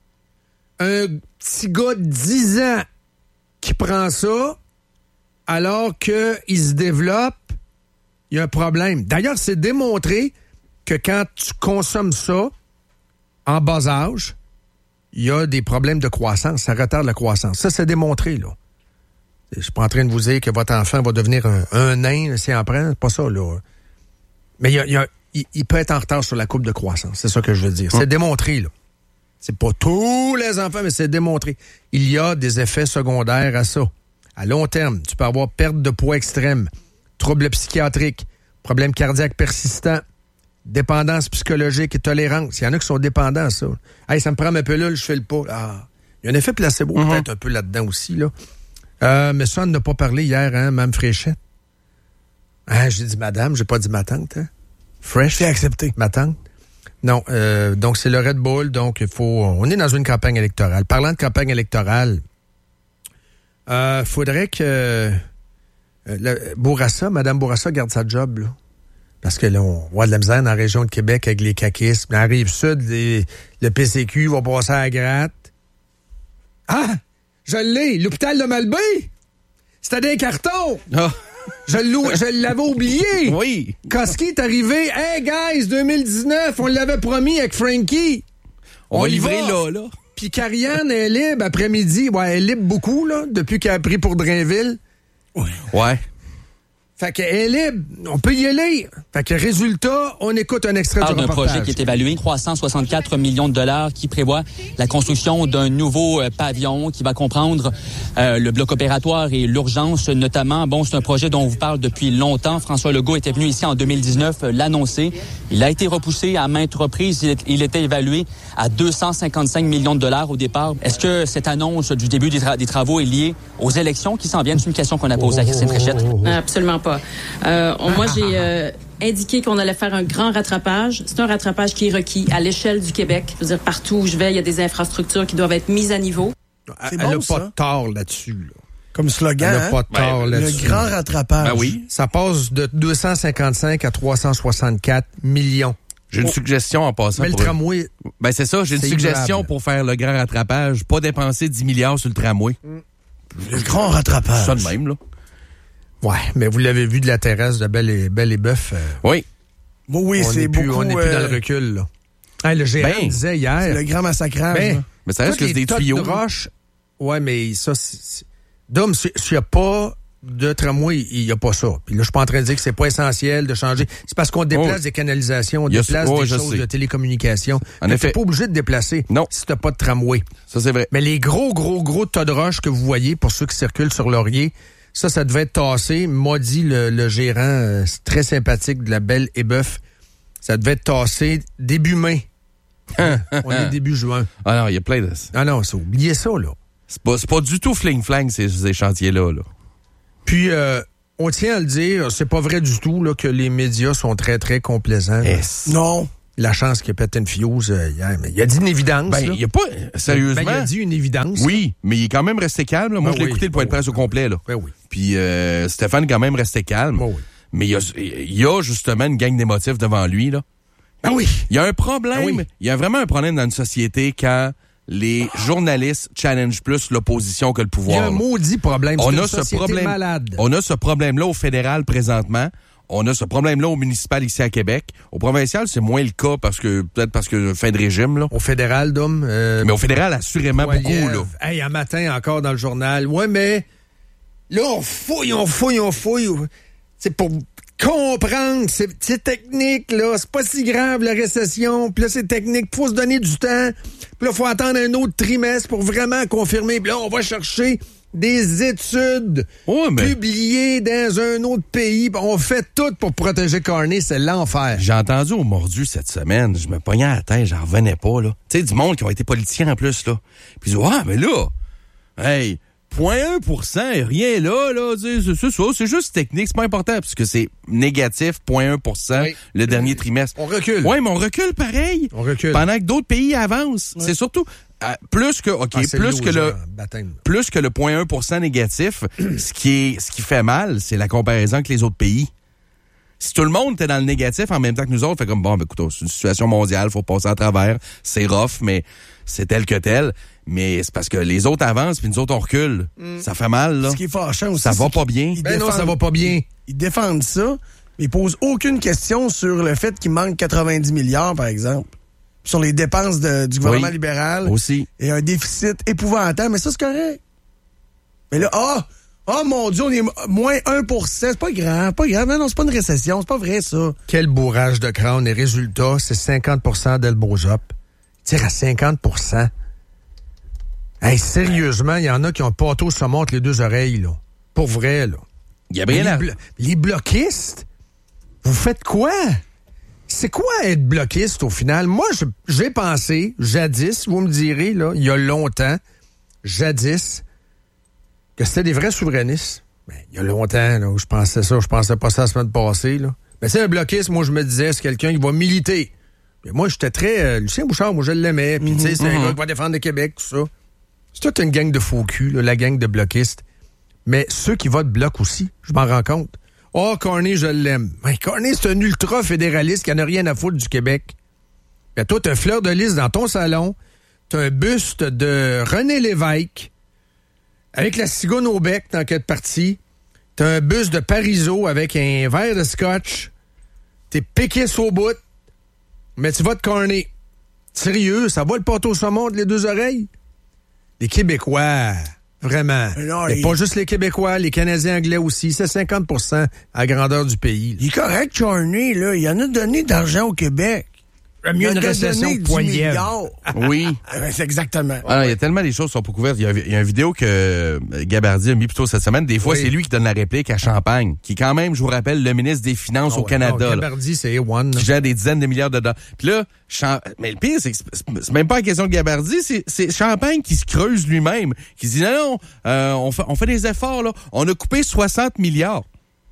un petit gars de dix ans qui prend ça, alors qu'il se développe, il y a un problème. D'ailleurs, c'est démontré que quand tu consommes ça en bas âge, il y a des problèmes de croissance. Ça retarde la croissance. Ça, c'est démontré, là. Je suis pas en train de vous dire que votre enfant va devenir un, un nain s'il en prend. C'est pas ça, là. Mais il, y a, il, y a, il, il peut être en retard sur la courbe de croissance. C'est ça que je veux dire. C'est démontré, là. C'est pas tous les enfants, mais c'est démontré. Il y a des effets secondaires à ça. À long terme, tu peux avoir perte de poids extrême, troubles psychiatriques, problèmes cardiaques persistants, dépendance psychologique et tolérance. Il y en a qui sont dépendants à ça. Hey, ça me prend ma pilule, je fais le pas. Ah. Il y a un effet placebo mm-hmm. peut-être un peu là-dedans aussi, là. Euh, mais ça, on n'a pas parlé hier, hein, Mme Fréchette. Hein, j'ai dit madame, j'ai pas dit ma tante, hein. Fresh. C'est accepté. Ma tante. Non, euh, donc c'est le Red Bull, donc il faut... On est dans une campagne électorale. Parlant de campagne électorale, euh, faudrait que euh, le, Bourassa, Mme Bourassa garde sa job, là. Parce que là, on voit de la misère dans la région de Québec avec les caquistes. Dans la Rive-Sud, les, le P C Q va passer à la gratte. Ah! Je l'ai! L'hôpital de Malbaie! C'était des cartons! Oh. Je, je l'avais oublié! Oui! Koski est arrivé. Hey, guys, deux mille dix-neuf, on l'avait promis avec Frankie. On, on va livrer là, là. Puis Karianne est libre après-midi. Ouais, elle est libre beaucoup, là, depuis qu'elle a pris pour Drainville. Ouais. Ouais. Fait qu'elle est libre, on peut y aller. Fait que résultat, on écoute un extrait du reportage. D'un projet qui est évalué trois cent soixante-quatre millions de dollars qui prévoit la construction d'un nouveau euh, pavillon qui va comprendre euh, le bloc opératoire et l'urgence notamment. Bon, c'est un projet dont on vous parle depuis longtemps. François Legault était venu ici en deux mille dix-neuf euh, l'annoncer. Il a été repoussé à maintes reprises. Il, est, il était évalué à deux cent cinquante-cinq millions de dollars au départ. Est-ce que cette annonce du début des, tra- des travaux est liée aux élections qui s'en viennent? C'est une question qu'on a posée à Christine Fréchette. Absolument pas. Euh, on, moi, j'ai euh, indiqué qu'on allait faire un grand rattrapage. C'est un rattrapage qui est requis à l'échelle du Québec. Je veux dire, partout où je vais, il y a des infrastructures qui doivent être mises à niveau. Elle n'a bon, pas de tort là-dessus. Là. Comme slogan, elle n'a pas de tort hein? là-dessus. Le grand rattrapage. Ben oui. Ça passe de deux cent cinquante-cinq à trois cent soixante-quatre millions. J'ai une oh. suggestion en passant. Mais le pour tramway... Ben c'est ça, j'ai une suggestion ignorable. Pour faire le grand rattrapage. Pas dépenser dix milliards sur le tramway. Mm. Le grand rattrapage. Ça de même, là. Ouais, mais vous l'avez vu de la terrasse de Belle et, Belle et Bœuf. Euh, oui. Bon, oui, c'est plus, beaucoup... On n'est plus euh... dans le recul, là. Hey, le gérant ben, disait hier... C'est le grand massacrage. Ben, mais ça reste que c'est des tuyaux. De roche, ouais, mais ça, c'est... c'est... Dom, s'il n'y a pas de tramway, il n'y a pas ça. Puis là, je suis pas en train de dire que c'est pas essentiel de changer. C'est parce qu'on déplace oh. des canalisations, on déplace oh, des choses sais. de télécommunication. En effet. T'es pas obligé de déplacer non. si t'as pas de tramway. Ça, c'est vrai. Mais les gros, gros, gros tas de roches que vous voyez, pour ceux qui circulent sur Laurier, ça, ça devait être tassé. M'a dit le, le gérant euh, très sympathique de la Belle et Bœuf. Ça devait être tassé début mai. On est début juin. Ah non, il y a plein de... Ah non, c'est oubliez ça, là. C'est pas, c'est pas du tout fling-flang, ces, ces chantiers-là. Là. Puis, euh, on tient à le dire, c'est pas vrai du tout là, que les médias sont très, très complaisants. Yes. Non. La chance qu'il a pété une fuse euh, hier. Mais il a dit une évidence. Ben, il a pas... Sérieusement... Ben, il a dit une évidence. Oui, mais il est quand même resté calme. Là. Moi, ben je l'ai oui, écouté le point ben de presse oui, au complet. Là. Ben oui. Puis euh, Stéphane est quand même resté calme. Ben oui. Mais il y, a, il y a justement une gang d'émotifs devant lui. Là. Ben oui. Il y a un problème. Ben oui. Il y a vraiment un problème dans une société quand les journalistes challenge plus l'opposition que le pouvoir. Il y a un maudit problème. On c'est a une ce société problème. malade. On a ce problème-là au fédéral présentement. On a ce problème-là au municipal ici à Québec. Au provincial, c'est moins le cas parce que peut-être parce que fin de régime là. Au fédéral, Dom. Euh, mais au fédéral, assurément Poiliev. beaucoup là. Hey, un matin encore dans le journal. Ouais, mais là, on fouille, on fouille, on fouille. C'est pour comprendre. C'est, c'est technique, là. C'est pas si grave, la récession. Puis là, c'est technique. Faut se donner du temps. Puis là, faut attendre un autre trimestre pour vraiment confirmer. Puis là, on va chercher des études ouais, mais... publiées dans un autre pays. On fait tout pour protéger Carney. C'est l'enfer. J'ai entendu au mordu cette semaine. Je me pognais à la tête. J'en revenais pas, là. Tu sais, du monde qui ont été politiciens en plus, là. Puis ils disent, ah, mais là, hey, zéro virgule un pour cent, rien là, là. C'est, c'est ça. C'est juste technique. C'est pas important parce que c'est négatif, zéro virgule un pour cent oui. le dernier trimestre. On recule. Oui, mais on recule pareil. On recule. Pendant que d'autres pays avancent. Ouais. C'est surtout... Euh, plus que OK, ah, plus que le baptême. Plus que le zéro virgule un pour cent négatif, ce qui est ce qui fait mal, c'est la comparaison avec les autres pays. Si tout le monde était dans le négatif en même temps que nous autres, fait comme bon, ben écoute, c'est une situation mondiale, faut passer à travers, c'est rough, mais c'est tel que tel. Mais c'est parce que les autres avancent puis nous autres on recule. Mm. Ça fait mal là. Ce qui est fâchant aussi, ça va pas bien. Ben non, ça va pas bien. Ils défendent ça, mais ils posent aucune question sur le fait qu'il manque quatre-vingt-dix milliards par exemple. Sur les dépenses de, du gouvernement oui, libéral. Aussi. Et un déficit épouvantable. Mais ça, c'est correct. Mais là, ah! Oh, oh mon Dieu, on est moins un pour cent. C'est pas grave, pas grave. Non, non, c'est pas une récession. C'est pas vrai, ça. Quel bourrage de crâne. Les résultats, c'est cinquante pour cent d'Elbozop. Tire à cinquante pour cent. Hey, sérieusement, il y en a qui ont pas auto se montre les deux oreilles, là. Pour vrai, là. Gabriel, les, blo- les bloquistes, vous faites quoi? C'est quoi être bloquiste au final? Moi, je, j'ai pensé, jadis, vous me direz, là, il y a longtemps, jadis, que c'était des vrais souverainistes. Ben, il y a longtemps, là, où je pensais ça, je pensais pas ça la semaine passée, là. Mais c'est un bloquiste, moi, je me disais, c'est quelqu'un qui va militer. Mais moi, j'étais très... Euh, Lucien Bouchard, moi, je l'aimais. Puis, mm-hmm, tu sais, c'est mm-hmm. un gars qui va défendre le Québec, tout ça. C'est toute une gang de faux culs, là, la gang de bloquistes. Mais ceux qui votent bloc aussi, je m'en rends compte. Oh, Carney, je l'aime. Mais Carney, c'est un ultra-fédéraliste qui n'a rien à foutre du Québec. Ben, toi, t'as un fleur de lys dans ton salon, t'as un buste de René Lévesque, avec la cigogne au bec dans quelle partie, t'as un buste de Parizeau avec un verre de scotch, t'es piqué au bout, mais tu votes Carney. Sérieux, ça va le pâteau saumon de les deux oreilles? Les Québécois... Vraiment. Non, il... Pas juste les Québécois, les Canadiens anglais aussi. C'est cinquante pour cent à la grandeur du pays. Là. Il est correct, Carney, là. Il en a donné d'argent au Québec. Mieux une récession Poiliev. Oui. C'est exactement. Alors, il y a tellement des choses qui sont pas couvertes. Il y a, il y a une vidéo que Gabardi a mis plus tôt cette semaine. Des fois, oui. c'est lui qui donne la réplique à Champagne, qui est quand même, je vous rappelle, le ministre des Finances oh, au Canada. Non, Gabardi, c'est A un. Qui gère des dizaines de milliards de dollars. Puis là, Champ... mais le pire, c'est que c'est même pas la question de Gabardi, c'est, c'est Champagne qui se creuse lui-même, qui se dit non, non, euh, on, fait, on fait des efforts, là. On a coupé soixante milliards.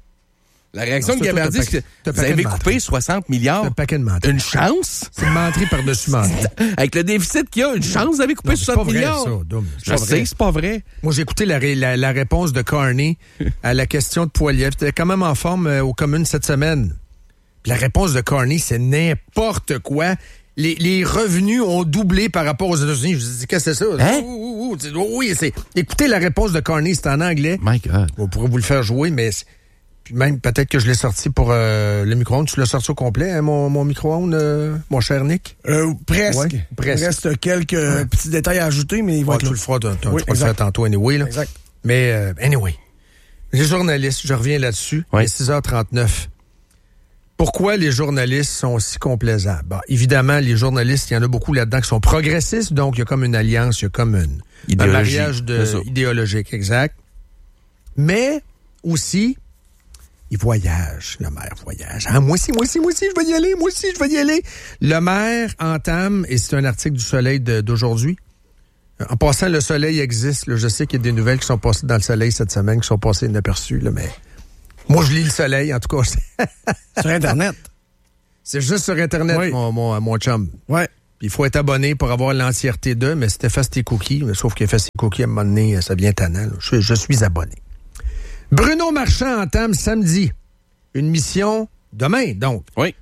La réaction non, de Gabardi, c'est que vous avez coupé soixante milliards. Un paquet de menterie. Une chance? C'est une menterie par-dessus menterie. Avec le déficit qu'il y a, une chance, vous avez coupé non, soixante milliards. C'est pas vrai, ça, Dom. Je sais que c'est pas vrai. Moi, j'ai écouté la, la, la réponse de Carney à la question de Poiliev. C'était quand même en forme euh, aux communes cette semaine. Puis la réponse de Carney, c'est n'importe quoi. Les, les revenus ont doublé par rapport aux États-Unis. Je me dis, qu'est-ce que c'est ça? Hein? Ouh, ouh, ouh, oui, c'est... Écoutez la réponse de Carney, c'est en anglais. My God. On pourrait vous le faire jouer, mais... Puis même, peut-être que je l'ai sorti pour euh, le micro-ondes. Tu l'as sorti au complet, hein, mon, mon micro-ondes, euh, mon cher Nick? Euh, presque. Ouais, presque. Il reste quelques ouais. petits détails à ajouter, mais il va ouais, être tu là. le feras, tu oui, vas le faire tantôt anyway. Là. Exact. Mais, euh, anyway, les journalistes, je reviens là-dessus, ouais. il est six heures trente-neuf. Pourquoi les journalistes sont si complaisants? Bon, évidemment, les journalistes, il y en a beaucoup là-dedans qui sont progressistes, donc il y a comme une alliance, il y a comme une, un mariage de, idéologique, exact. Mais aussi... il voyage, le maire voyage. Ah, moi aussi, moi aussi, moi aussi, je vais y aller, moi aussi, je vais y aller. Le maire entame, et c'est un article du Soleil de, d'aujourd'hui. En passant, le Soleil existe. Là, je sais qu'il y a des nouvelles qui sont passées dans le Soleil cette semaine, qui sont passées inaperçues, là, mais moi, je lis le Soleil, en tout cas. Sur Internet. C'est juste sur Internet, oui. mon, mon, mon chum. Ouais. Puis il faut être abonné pour avoir l'entièreté d'eux, mais si t'effaces tes cookies, sauf qu'il efface ses cookies, à un moment donné, ça devient tannant. Je, je suis abonné. Bruno Marchand entame samedi une mission, demain donc. Oui.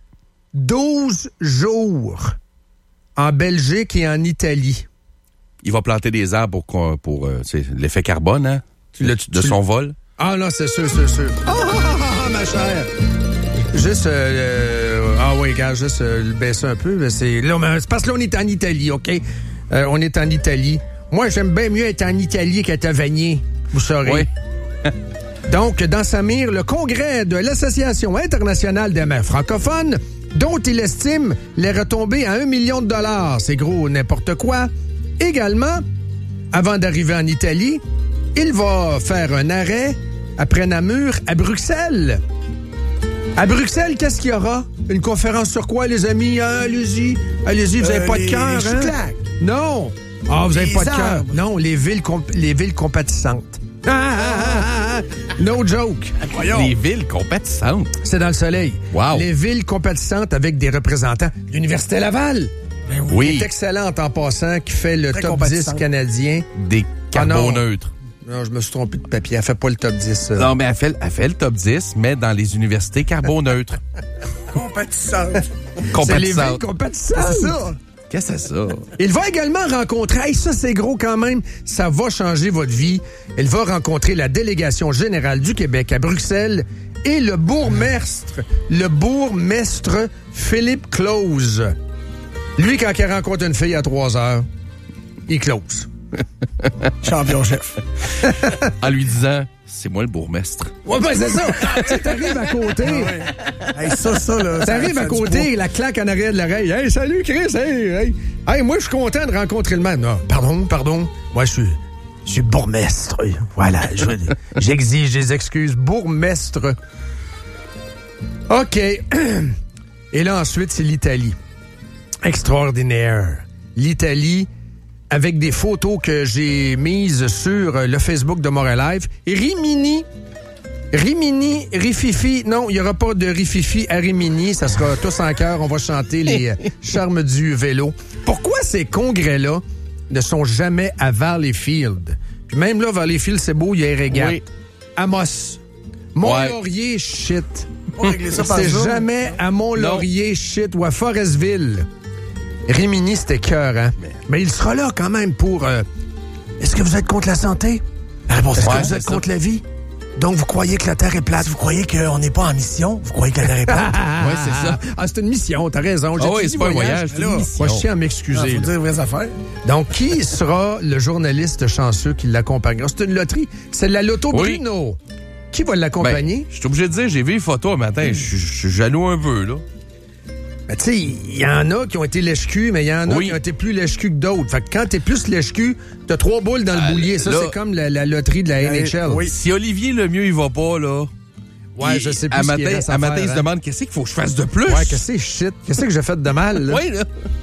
douze jours en Belgique et en Italie. Il va planter des arbres pour, pour euh, c'est l'effet carbone, hein? Tu l'as, de tu, son tu... vol. Ah non, c'est sûr, c'est sûr. Oh, oh, oh, oh, ma chère! Juste, euh, ah oui, regarde, juste euh, le baisser un peu. C'est, là, mais, c'est parce que là, on est en Italie, OK? Euh, on est en Italie. Moi, j'aime bien mieux être en Italie qu'à Tavagné, vous saurez. Oui. Donc, dans sa mire, le congrès de l'Association internationale des maires francophones, dont il estime les retombées à un million de dollars. C'est gros n'importe quoi. Également, avant d'arriver en Italie, il va faire un arrêt après Namur à Bruxelles. À Bruxelles, qu'est-ce qu'il y aura? Une conférence sur quoi, les amis? Ah, allez-y, allez-y, vous n'avez euh, pas de cœur, hein? Non! Ah, vous n'avez pas de cœur. Non, les villes, comp- les villes compatissantes. Ah, ah, ah, ah, no joke. Voyons. Les villes compatissantes. C'est dans le Soleil. Wow. Les villes compatissantes avec des représentants de l'Université Laval. Ben oui. Qui est excellente en passant, qui fait le Très top dix canadien. Des carboneutres. Ah non. non, je me suis trompé de papier. Elle fait pas le top dix. Euh. Non, mais elle fait, elle fait le top dix, mais dans les universités carboneutres. Compatissantes. Compatissantes. C'est les villes compatissantes. C'est ça. Qu'est-ce que c'est ça? Il va également rencontrer, hey, ça c'est gros quand même, ça va changer votre vie. Il va rencontrer la délégation générale du Québec à Bruxelles et le bourgmestre, le bourgmestre Philippe Close. Lui, quand il rencontre une fille à trois heures, il close. Champion chef. En lui disant, c'est moi le bourgmestre. Ouais, ben c'est ça. Tu t'arrives à côté. Ah ouais. Hey, ça, ça, là. T'arrives à côté, la claque en arrière de l'oreille. Hey, salut, Chris. Hey, hey. Hey, moi, je suis content de rencontrer le maire. Non, pardon, pardon. Moi, je suis, je suis bourgmestre. Voilà. Je, j'exige des excuses. Bourgmestre. OK. Et là, ensuite, c'est l'Italie. Extraordinaire. L'Italie, avec des photos que j'ai mises sur le Facebook de Montréal Live. Rimini, Rimini, Rififi. Non, il n'y aura pas de Rififi à Rimini. Ça sera tous en cœur. On va chanter les charmes du vélo. Pourquoi ces congrès-là ne sont jamais à Valleyfield? Puis même là, Valleyfield, c'est beau, il y a les régates. Oui. Amos. Mont-Laurier, ouais. Shit. Ça c'est jamais à Mont-Laurier, non. Shit, ou à Forestville. Rimini, c'était cœur, hein? Mais, mais il sera là quand même pour... Euh, est-ce que vous êtes contre la santé? La réponse est-ce ouais, que vous êtes ça. contre la vie? Donc, vous croyez que la Terre est plate? Vous croyez qu'on n'est pas en mission? Vous croyez que la Terre est plate? Oui, c'est ça. Ah, c'est une mission, t'as raison. Ah oui, c'est pas un voyage, c'est une mission. Moi, je tiens à m'excuser. Il faut dire vraies affaires. Donc, qui sera le journaliste chanceux qui l'accompagnera? C'est une loterie. C'est la Loto oui. Bruno. Qui va l'accompagner? Ben, je suis obligé de dire, j'ai vu les photos un matin. Je suis jaloux un peu, là. Ben, tu sais, il y en a qui ont été lèche-cul, mais il y en a oui. qui ont été plus lèche-cul que d'autres. Fait que quand t'es plus lèche-cul, t'as trois boules dans le euh, boulier. Ça, là, c'est comme la, la loterie de la N H L. Oui. Si Olivier Lemieux, il va pas, là... Ouais, il, je sais plus à ce matin, à faire, matin, hein. il se demande qu'est-ce qu'il faut que je fasse de plus. Ouais, qu'est-ce que shit? Qu'est-ce que j'ai fait de mal, là? Oui, là.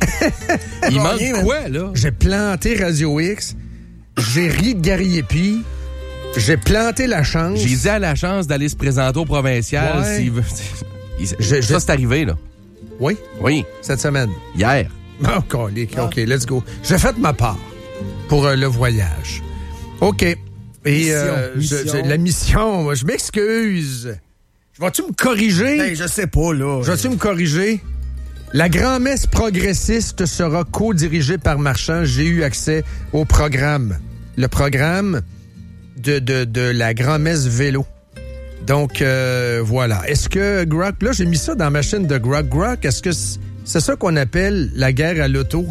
Il manque rien, quoi, là? J'ai planté Radio X. J'ai ri de Gary Epi. J'ai planté la chance. J'ai dit à la chance d'aller se présenter au provincial. Ouais. S'il veut... je, ça, c'est arrivé, là. Oui? Oui. Cette semaine? Hier. Oh, colique. OK, let's go. J'ai fait ma part pour euh, le voyage. OK. Et mission, euh, mission. Je, je, la mission, je m'excuse. Vas-tu me corriger? Ben, je sais pas, là. Vas-tu me corriger? La grand-messe progressiste sera co-dirigée par Marchand. J'ai eu accès au programme. Le programme de, de, de la grand-messe vélo. Donc, euh, voilà. Est-ce que Grok... Là, j'ai mis ça dans ma chaîne de Grok. Grok, est-ce que c'est ça qu'on appelle la guerre à l'auto?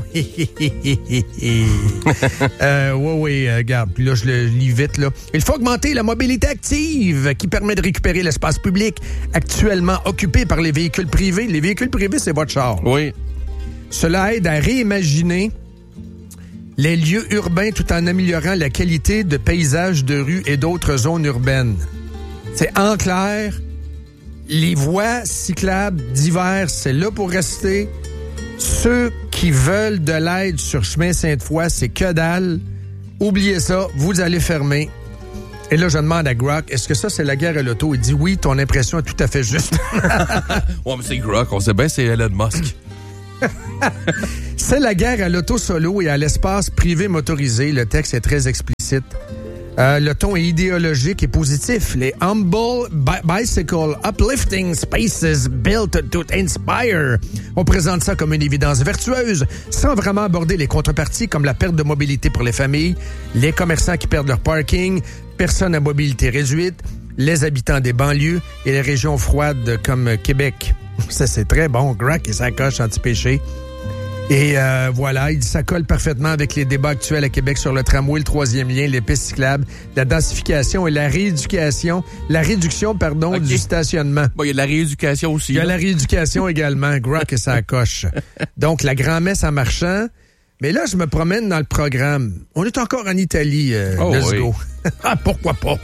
euh, oui, oui, euh, regarde. Puis là, je le lis vite, là. Il faut augmenter la mobilité active qui permet de récupérer l'espace public actuellement occupé par les véhicules privés. Les véhicules privés, c'est votre char. Oui. Cela aide à réimaginer les lieux urbains tout en améliorant la qualité de paysages de rues et d'autres zones urbaines. C'est en clair, les voies cyclables d'hiver, c'est là pour rester. Ceux qui veulent de l'aide sur chemin Sainte-Foy, c'est que dalle. Oubliez ça, vous allez fermer. Et là, je demande à Grok, est-ce que ça, c'est la guerre à l'auto? Il dit oui, ton impression est tout à fait juste. Ouais, mais c'est Grok, on sait bien, c'est Elon Musk. C'est la guerre à l'auto solo et à l'espace privé motorisé. Le texte est très explicite. Euh, le ton est idéologique et positif. Les Humble bi- Bicycle Uplifting Spaces Built to Inspire. On présente ça comme une évidence vertueuse, sans vraiment aborder les contreparties comme la perte de mobilité pour les familles, les commerçants qui perdent leur parking, personnes à mobilité réduite, les habitants des banlieues et les régions froides comme Québec. Ça, c'est très bon. Grok et sa coche anti-péché. Et euh, voilà, il dit ça colle parfaitement avec les débats actuels à Québec sur le tramway, le troisième lien, les pistes cyclables, la densification et la rééducation, la réduction, pardon, okay. du stationnement. Bon, il y a de la rééducation aussi. Il y a là. la rééducation également. Grok et sa coche. Donc, la grand-messe en marchant. Mais là, je me promène dans le programme. On est encore en Italie. Euh, oh, let's oui. go. Ah, pourquoi pas?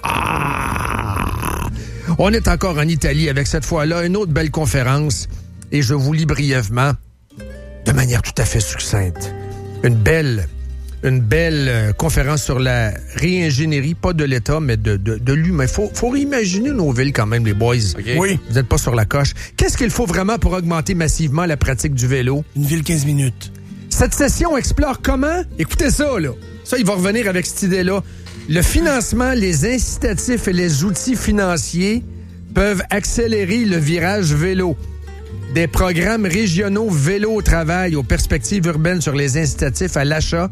On est encore en Italie avec cette fois-là une autre belle conférence. Et je vous lis brièvement, de manière tout à fait succincte, une belle, une belle euh, conférence sur la réingénierie, pas de l'État, mais de, de, de l'humain. Il faut, faut réimaginer nos villes quand même, les boys. Okay. Oui. Vous n'êtes pas sur la coche. Qu'est-ce qu'il faut vraiment pour augmenter massivement la pratique du vélo? Une ville quinze minutes. Cette session explore comment? Écoutez ça, là. Ça, il va revenir avec cette idée-là. Le financement, les incitatifs et les outils financiers peuvent accélérer le virage vélo. Des programmes régionaux vélo au travail aux perspectives urbaines sur les incitatifs à l'achat.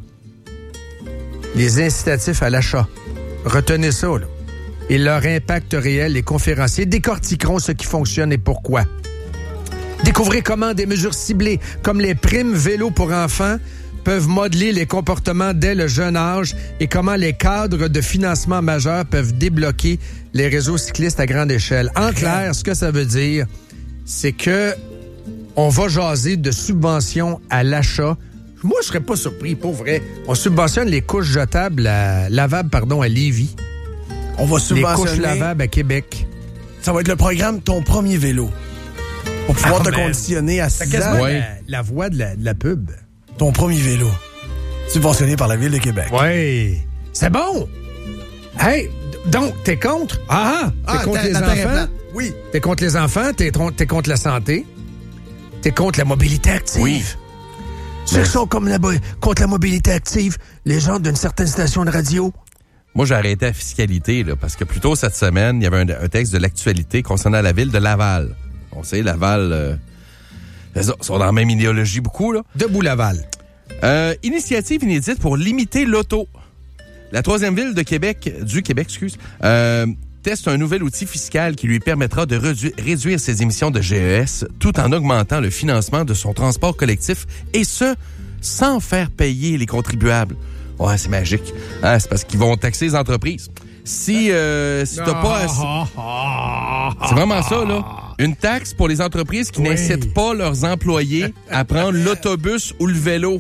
Les incitatifs à l'achat. Retenez ça, là. Et leur impact réel, les conférenciers décortiqueront ce qui fonctionne et pourquoi. Découvrez comment des mesures ciblées, comme les primes vélo pour enfants, peuvent modeler les comportements dès le jeune âge et comment les cadres de financement majeurs peuvent débloquer les réseaux cyclistes à grande échelle. En clair, ce que ça veut dire, c'est que on va jaser de subventions à l'achat. Moi, je serais pas surpris, pour vrai. On subventionne les couches jetables, à, lavables, pardon, à Lévis. On va subventionner... Les couches lavables à Québec. Ça va être le programme Ton premier vélo. Pour pouvoir ah, te man. conditionner à six ans. Ouais. La, la voix de la, de la pub. Ton premier vélo. Subventionné par la Ville de Québec. Oui. C'est bon. Hey, donc, t'es contre? Ah ah! T'es ah, contre les enfants? Oui. T'es contre les enfants? T'es, t'es contre la santé? T'es contre la mobilité active? Oui. Ceux qui sont comme la, contre la mobilité active, les gens d'une certaine station de radio? Moi, j'ai arrêté la fiscalité, là, parce que plus tôt cette semaine, il y avait un, un texte de l'actualité concernant la ville de Laval. On sait, Laval, euh, ils sont dans la même idéologie beaucoup, là. Debout Laval. Euh, initiative inédite pour limiter l'auto. La troisième ville de Québec, du Québec, excuse, euh, teste un nouvel outil fiscal qui lui permettra de redu- réduire ses émissions de G E S tout en augmentant le financement de son transport collectif et ce, sans faire payer les contribuables. Ouais, c'est magique. Hein, c'est parce qu'ils vont taxer les entreprises. Si, euh, si t'as pas assez... C'est vraiment ça, là. Une taxe pour les entreprises qui oui. n'incitent pas leurs employés à prendre l'autobus ou le vélo.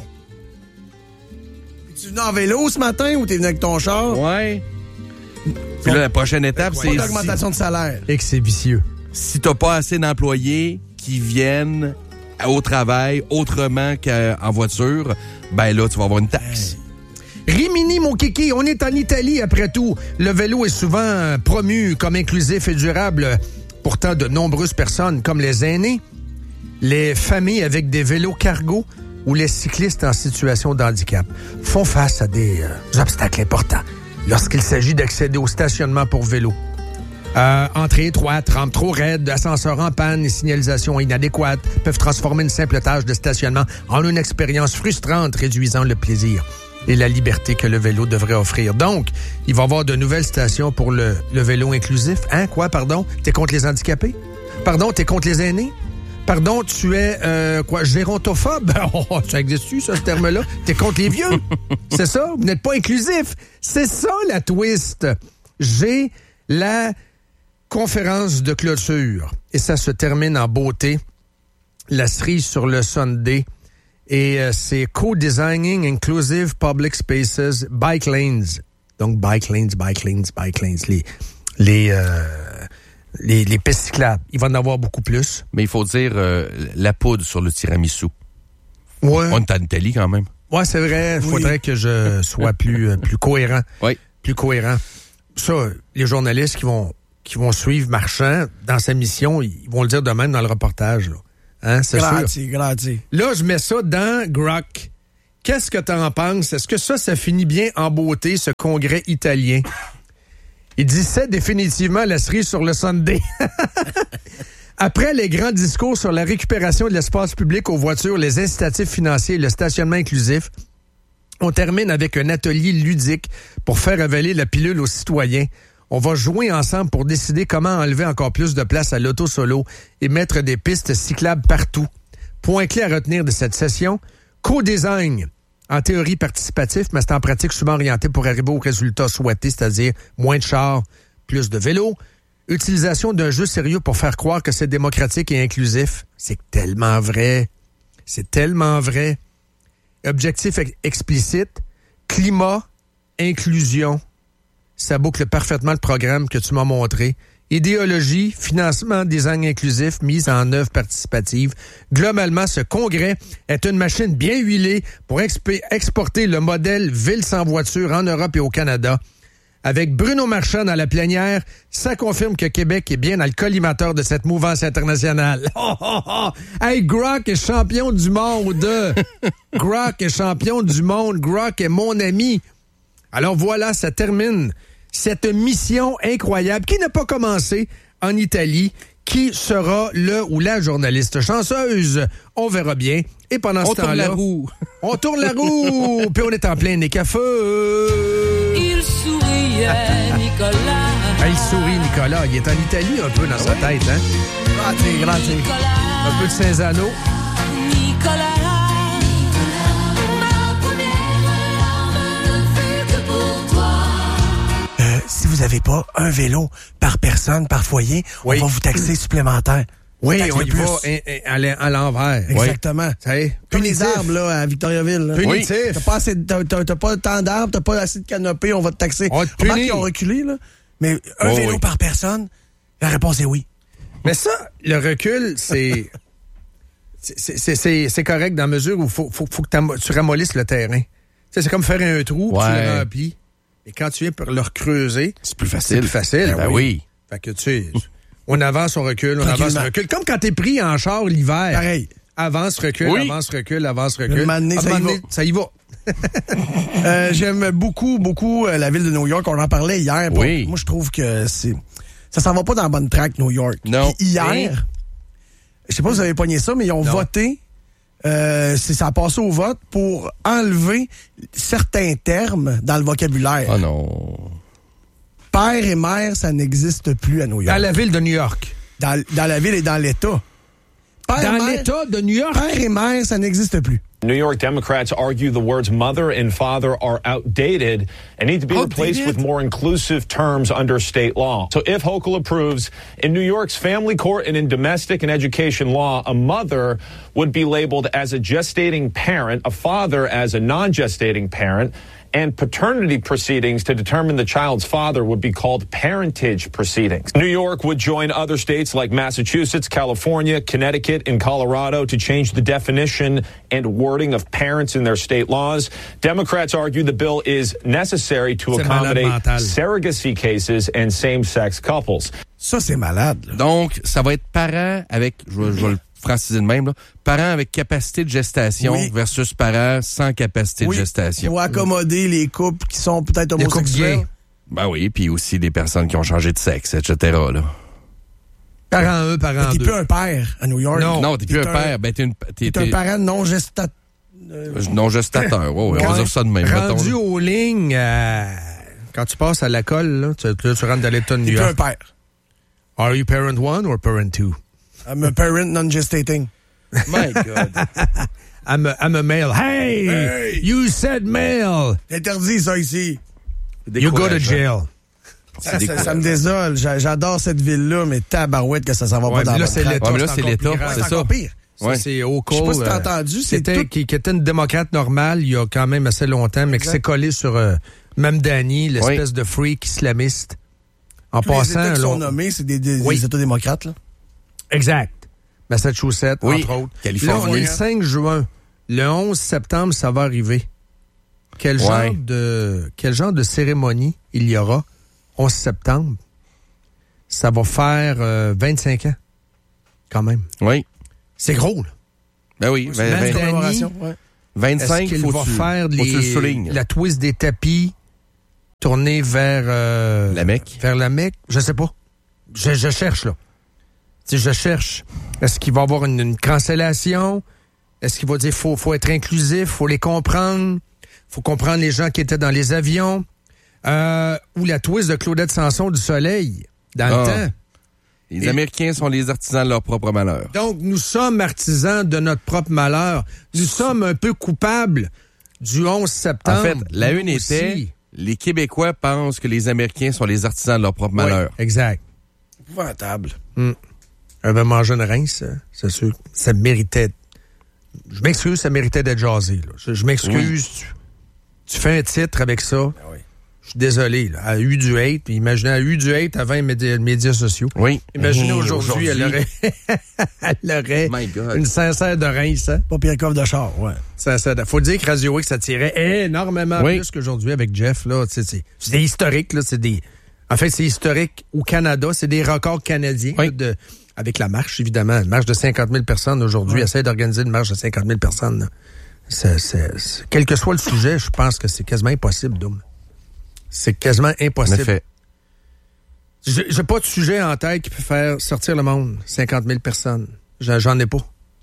Tu venu en vélo ce matin ou t'es venu avec ton char? Ouais. Puis là, la prochaine étape, pas c'est... Pas d'augmentation si... de salaire. Et que c'est vicieux. Si t'as pas assez d'employés qui viennent au travail autrement qu'en voiture, ben là, tu vas avoir une taxe. Rimini, mon kiki, on est en Italie après tout. Le vélo est souvent promu comme inclusif et durable. Pourtant, de nombreuses personnes, comme les aînés, les familles avec des vélos cargo ou les cyclistes en situation de handicap, font face à des euh, obstacles importants lorsqu'il s'agit d'accéder au stationnement pour vélo. Euh, entrée étroite, rampe trop raide, ascenseur en panne et signalisation inadéquate peuvent transformer une simple tâche de stationnement en une expérience frustrante, réduisant le plaisir et la liberté que le vélo devrait offrir. Donc, il va y avoir de nouvelles stations pour le, le vélo inclusif. Hein, quoi, pardon? T'es contre les handicapés? Pardon, t'es contre les aînés? Pardon, tu es, euh, quoi, gérontophobe? Oh, ça existe-tu, ça, ce terme-là? T'es contre les vieux? C'est ça? Vous n'êtes pas inclusif? C'est ça, la twist. J'ai la conférence de clôture. Et ça se termine en beauté. La cerise sur le Sunday. Et euh, c'est Co-Designing Inclusive Public Spaces, Bike Lanes. Donc, Bike Lanes, Bike Lanes, Bike Lanes. Les, les, euh, les, les pistes cyclables. Il va en avoir beaucoup plus. Mais il faut dire euh, la poudre sur le tiramisu. Ouais. On est en Italie quand même. Ouais, c'est vrai. Il oui. faudrait que je sois plus, euh, plus cohérent. Oui. Plus cohérent. Ça, les journalistes qui vont, qui vont suivre Marchand dans sa mission, ils vont le dire de même dans le reportage. Là. Hein, c'est gratis, sûr. gratis. Là, je mets ça dans Grok. Qu'est-ce que tu en penses? Est-ce que ça, ça finit bien en beauté, ce congrès italien? Il dit c'est définitivement la cerise sur le sundae. Après les grands discours sur la récupération de l'espace public aux voitures, les incitatifs financiers et le stationnement inclusif, on termine avec un atelier ludique pour faire avaler la pilule aux citoyens. On va jouer ensemble pour décider comment enlever encore plus de place à l'auto-solo et mettre des pistes cyclables partout. Point clé à retenir de cette session, co-design. En théorie participatif, mais c'est en pratique souvent orienté pour arriver au résultat souhaité, c'est-à-dire moins de chars, plus de vélos. Utilisation d'un jeu sérieux pour faire croire que c'est démocratique et inclusif. C'est tellement vrai. C'est tellement vrai. Objectif ex- explicite, climat, inclusion. Ça boucle parfaitement le programme que tu m'as montré. Idéologie, financement, design inclusif, mise en œuvre participative. Globalement, ce congrès est une machine bien huilée pour exp- exporter le modèle ville sans voiture en Europe et au Canada. Avec Bruno Marchand dans la plénière, ça confirme que Québec est bien dans le collimateur de cette mouvance internationale. Oh, oh, oh. Hey, Grok est champion du monde! Grok est champion du monde. Grok est mon ami. Alors voilà, ça termine cette mission incroyable qui n'a pas commencé en Italie. Qui sera le ou la journaliste chanceuse? On verra bien. Et pendant on ce temps-là... On tourne la roue. On tourne la roue. Puis on est en plein nez à feu. Il souriait, Nicolas. Ah, il sourit, Nicolas. Il est en Italie un peu dans sa tête, hein? Gratis, gratis. Un peu de Saint-Zano. Nicolas. Si vous n'avez pas un vélo par personne, par foyer, oui. on va vous taxer supplémentaire. Oui, on y va à, à l'envers. Exactement. Oui. Comme les arbres là, à Victoriaville. Là. Punitif. Oui. T'as pas, assez, t'as, t'as, t'as pas tant d'arbres, t'as pas assez de canopée, on va te taxer. On te punit. Remarque qu'ils ont reculé, là. Mais un oh, vélo oui. par personne, la réponse est oui. Mais ça, le recul, c'est... c'est, c'est, c'est, c'est correct dans la mesure où il faut, faut, faut que tu ramollisses le terrain. T'sais, c'est comme faire un trou, ouais. puis tu le remplis. Et quand tu viens pour le recreuser, c'est plus facile. C'est plus facile. Ben oui. oui. Fait que tu sais, on avance, on recule, on avance, on recule. Comme quand t'es pris en char l'hiver. Pareil. Avance, recule, oui. avance, recule, avance, recule. Le donné, ça, y va. ça y va. euh, j'aime beaucoup, beaucoup euh, la ville de New York. On en parlait hier. Oui. Bon, moi, je trouve que c'est ça s'en va pas dans la bonne track, New York. Non. Puis hier, hein? Je sais pas si vous avez pogné ça, mais ils ont non. voté. Euh, c'est, ça a passé au vote pour enlever certains termes dans le vocabulaire. Ah non. Père et mère, ça n'existe plus à New York. Dans la ville de New York. Dans, dans la ville et dans l'État. Père dans mère, l'État de New York? Père et mère, ça n'existe plus. New York Democrats argue the words mother and father are outdated and need to be outdated? replaced with more inclusive terms under state law. So if Hochul approves, in New York's family court and in domestic and education law, a mother would be labeled as a gestating parent, a father as a non-gestating parent, and paternity proceedings to determine the child's father would be called parentage proceedings. New York would join other states like Massachusetts, California, Connecticut, and Colorado to change the definition and wording of parents in their state laws. Democrats argue the bill is necessary to c'est accommodate surrogacy cases and same-sex couples. Ça, c'est malade. Là. Donc, ça va être parents avec, je vais, je vais le franciser de même, là, parents avec capacité de gestation oui. versus parents sans capacité oui. de gestation. Pour accommoder les couples qui sont peut-être homosexuels. Ben oui, puis aussi des personnes qui ont changé de sexe, et cetera. Là. Parent un, parent deux. T'es plus un père à New York. Non, non t'es, t'es plus un père. Ben, t'es, une, t'es, t'es un parent non gestateur. Euh... Non gestateur, ouais, on va dire ça de même. Rendu mettons, aux lignes, euh, quand tu passes à l'école, là, tu, tu, tu rentres dans l'État de New York. T'es plus un père. Are you parent one or parent two? I'm a parent non-gestating. My God. I'm a, I'm a male. Hey, hey! You said male. Interdit ça ici. You go to jail. Ça, ça, ça me désole. J'adore cette ville-là, mais tabarouette que ça s'en va ouais, pas dans là, c'est l'État. Ouais, mais là, c'est l'État. Ouais, c'est, c'est ça. pire. Ça, ouais. C'est au call. Je sais pas si t'as entendu. C'est tout... qui, qui était une démocrate normale il y a quand même assez longtemps, mais exact. Qui s'est collé sur euh, Mamdani, l'espèce oui. de freak islamiste. En Tous passant, les États qui là, sont nommés, c'est des, des, oui. des États démocrates, là. Exact. Massachusetts, oui. entre autres. Californie. Là, on est le cinq juin. Le onze septembre, ça va arriver. Quel, ouais. genre de, quel genre de cérémonie il y aura onze septembre? Ça va faire euh, vingt-cinq ans, quand même. Oui. C'est gros, là. Ben oui. vingt, vingt, commémoration. Ouais. vingt-cinq, est-ce qu'il faut va tu, faire faut les, la twist des tapis tourner vers... Euh, la Mecque. Vers la Mecque? Je sais pas. Je, je cherche, là. Si je cherche, est-ce qu'il va y avoir une, une cancellation? Est-ce qu'il va dire faut faut être inclusif, faut les comprendre, faut comprendre les gens qui étaient dans les avions, euh, ou la twist de Claudette Sanson du Soleil dans ah. le temps. Les Et, Américains sont les artisans de leur propre malheur. Donc nous sommes artisans de notre propre malheur. Nous sommes un peu coupables du onze septembre. En fait, la une aussi. était les Québécois pensent que les Américains sont les artisans de leur propre oui, malheur. Exact. Épouvantable. Hum. J'avais mangé une rince, c'est sûr. Ça méritait. Je m'excuse, ça méritait d'être jasé. Là. Je, je m'excuse. Oui. Tu, tu fais un titre avec ça. Ah oui. Je suis désolé. Là. Elle a eu du hate. Imaginez, elle a eu du hate avant les médias, médias sociaux. Oui. Imaginez mmh, aujourd'hui, aujourd'hui, elle aurait, elle aurait My God. une sincère de rince. Hein? Pas pire coffre de char, ouais. Sincère de... Faut dire que Radio X, ça tirait énormément oui. plus qu'aujourd'hui avec Jeff. Là. C'est, c'est, c'est des historiques. Là. C'est des... En fait, c'est historique au Canada. C'est des records canadiens. Oui. Là, de... Avec la marche, évidemment. Une marche de cinquante mille personnes aujourd'hui. Ouais. Essaye d'organiser une marche de cinquante mille personnes. C'est, c'est, c'est... Quel que soit le sujet, je pense que c'est quasiment impossible, Doom. C'est quasiment impossible. En effet. J'ai, j'ai pas de sujet en tête qui peut faire sortir le monde. cinquante mille personnes. J'en, j'en ai pas.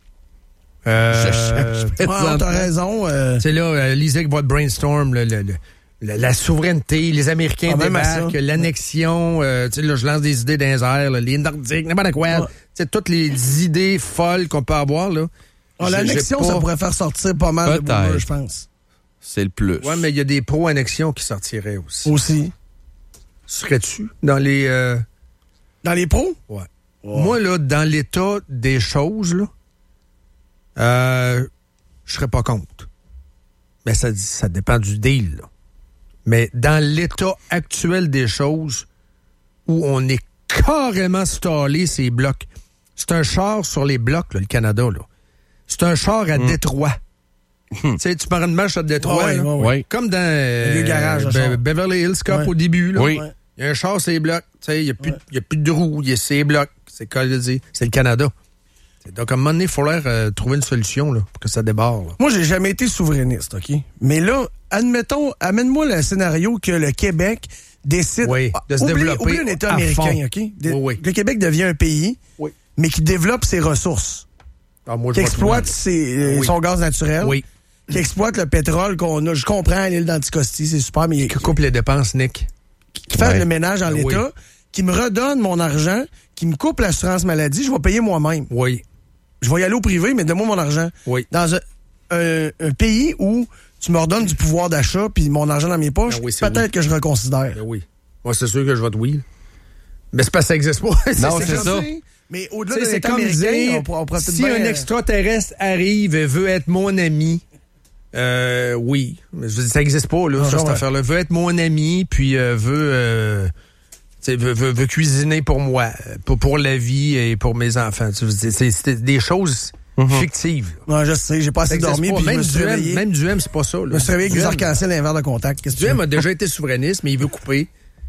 Euh, je cherche. Ah, t'as raison. Euh... C'est là, euh, lisez votre brainstorm, le, le, le, la, la souveraineté, les Américains ah, débarquent, l'annexion, euh, tu sais, là, je lance des idées dans les airs, là, les Nordiques, n'importe quoi. Tu sais, toutes les idées folles qu'on peut avoir, là. Ah, l'annexion, pas... ça pourrait faire sortir pas mal Peut-être. de boomers, je pense. C'est le plus. Ouais, mais il y a des pro-annexions qui sortiraient aussi. Aussi. Serais-tu dans les... Euh... Dans les pros? Ouais. Oh. Moi, là, dans l'état des choses, là, euh, je serais pas contre. Mais ça, ça dépend du deal, là. Mais dans l'état actuel des choses, où on est carrément stallé ces blocs, c'est un char sur les blocs, là, le Canada, là. C'est un char à mmh. Détroit. Tu sais, tu prends une marche à Détroit, ouais, là, ouais, ouais. comme dans euh, le garage, Be- Beverly Hills Cop ouais. au début. Là. Oui. Il y a un char sur les blocs. Il n'y a, ouais. a plus de roues, il y a ces blocs. C'est c'est le Canada. Donc, à un moment donné, il faut leur euh, trouver une solution là, pour que ça débarre. Là. Moi, j'ai jamais été souverainiste, OK? Mais là, admettons, amène-moi le scénario que le Québec décide oui, de se oublie, développer oublie un État américain, fond. OK? De, oui, oui. Le Québec devient un pays, oui. mais qui développe ses ressources. Ah, moi, qui exploite ses, oui. son gaz naturel. Oui. Qui exploite le pétrole qu'on a. Je comprends l'île d'Anticosti, c'est super, mais... Qui coupe les dépenses, Nick. Qui, qui fait ouais. le ménage en oui. l'État, qui me redonne mon argent, qui me coupe l'assurance maladie, je vais payer moi-même. Oui. Je vais y aller au privé, mais donne-moi mon argent. Oui. Dans un, un, un pays où tu me redonnes du pouvoir d'achat puis mon argent dans mes poches, oui, peut-être oui. que je reconsidère. Ben oui. Moi, c'est sûr que je vote oui. Mais c'est parce que ça n'existe pas. Non, c'est, c'est ça. Mais au-delà de c'est l'État comme américain, dire, on pourra, on pourra si bien... un extraterrestre arrive et veut être mon ami, euh, oui. Mais je veux dire, ça n'existe pas, là, non, ça, cette ouais. affaire-là. Veut être mon ami, puis euh, veut, euh, veut, veut, veut cuisiner pour moi, pour, pour la vie et pour mes enfants. C'est, c'est, c'est des choses mm-hmm. fictives. Non, je sais, j'ai pas assez dormi, puis même, je me suis réveillé. Même du M, c'est pas ça. Là. Je me suis réveillé avec des arcs-en-ciel et un verre de contact. Qu'est-ce du M a déjà été souverainiste, mais il veut couper.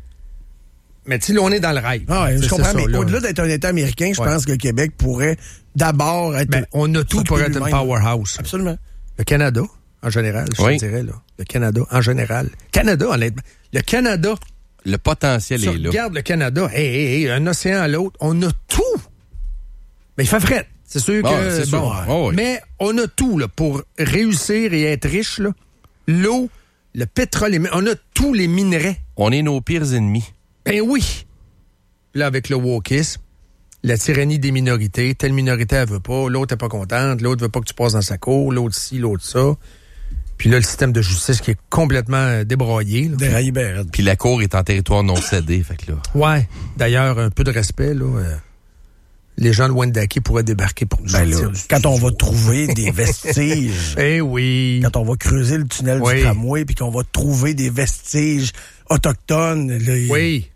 Mais tu sais, là, on est dans le rêve. Ah ouais, je comprends, ça, mais là. Au-delà d'être un État américain, je ouais. pense que le Québec pourrait d'abord être... Ben, on a tout pour être un powerhouse. Absolument. Le Canada, en général, je oui. te dirais, là. Le Canada, en général. Canada, honnêtement. Le Canada... Le potentiel est là. Regarde le Canada, hey, hey, hey, un océan à l'autre, on a tout. Mais il fait fret. C'est sûr bon, que... C'est bon, sûr. Oh, oui. Mais on a tout, là, pour réussir et être riche, là. L'eau, le pétrole, on a tous les minerais. On est nos pires ennemis. Ben oui. Là, avec le wokisme, la tyrannie des minorités, telle minorité, elle veut pas, l'autre est pas contente, l'autre veut pas que tu passes dans sa cour, l'autre ci, l'autre ça. Puis là, le système de justice qui est complètement débraillé. Déraillé, ben, puis la cour est en territoire non cédé, fait que là... Ouais. D'ailleurs, un peu de respect, là. Euh, les gens de Wendake pourraient débarquer pour nous ben sortir là, du quand on va trouver des vestiges... Eh oui! Quand on va creuser le tunnel oui. du tramway, puis qu'on va trouver des vestiges autochtones... Là, oui.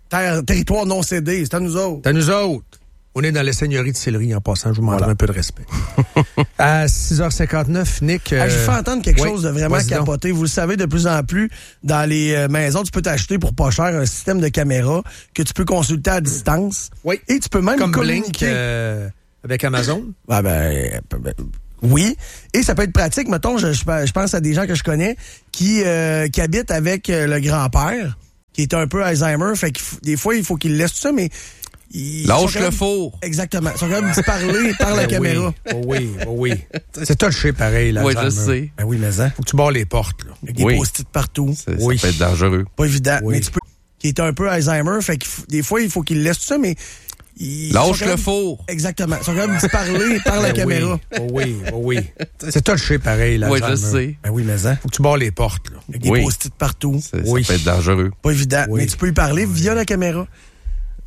Terre, territoire non cédé, c'est à nous autres. C'est à nous autres. On est dans la seigneurie de Sillery en passant. Je vous demande voilà. un peu de respect. À six heures cinquante-neuf, Nick... Euh... Ah, je vous fais entendre quelque oui, chose de vraiment capoté. Vous le savez, de plus en plus, dans les euh, maisons, tu peux t'acheter pour pas cher un système de caméra que tu peux consulter à distance. Oui. Et tu peux même Comme communiquer. Blink euh, avec Amazon. Ah ben, ben... Oui, et ça peut être pratique. Mettons, je, je pense à des gens que je connais qui, euh, qui habitent avec le grand-père, qui est un peu Alzheimer. Fait que des fois, il faut qu'il laisse tout ça, mais... Lâche le four. Exactement. Ils sont quand même dit parler par la ben caméra. Oui, oh oui, oh oui. C'est touché pareil, là. Oui, je sais. Ben oui, mais ça. Faut que tu barres les portes, là. Avec des oui. post-it partout. Ça, oui. ça peut être dangereux. Pas évident. Oui. Mais tu peux... Qui est un peu Alzheimer. Fait que des fois, il faut qu'il laisse tout ça, mais... Ils Lâche le même... four. Exactement. Ils sont quand même dit parler par la ben caméra. Oui, oh oui, oh oui. C'est touché pareil, là. Oui, je sais. Ben oui, mais ça. Faut que tu barres les portes, là. Avec des oui. post-it partout. Ça, oui. ça peut être dangereux. Pas évident. Oui. Mais tu peux y parler via la caméra.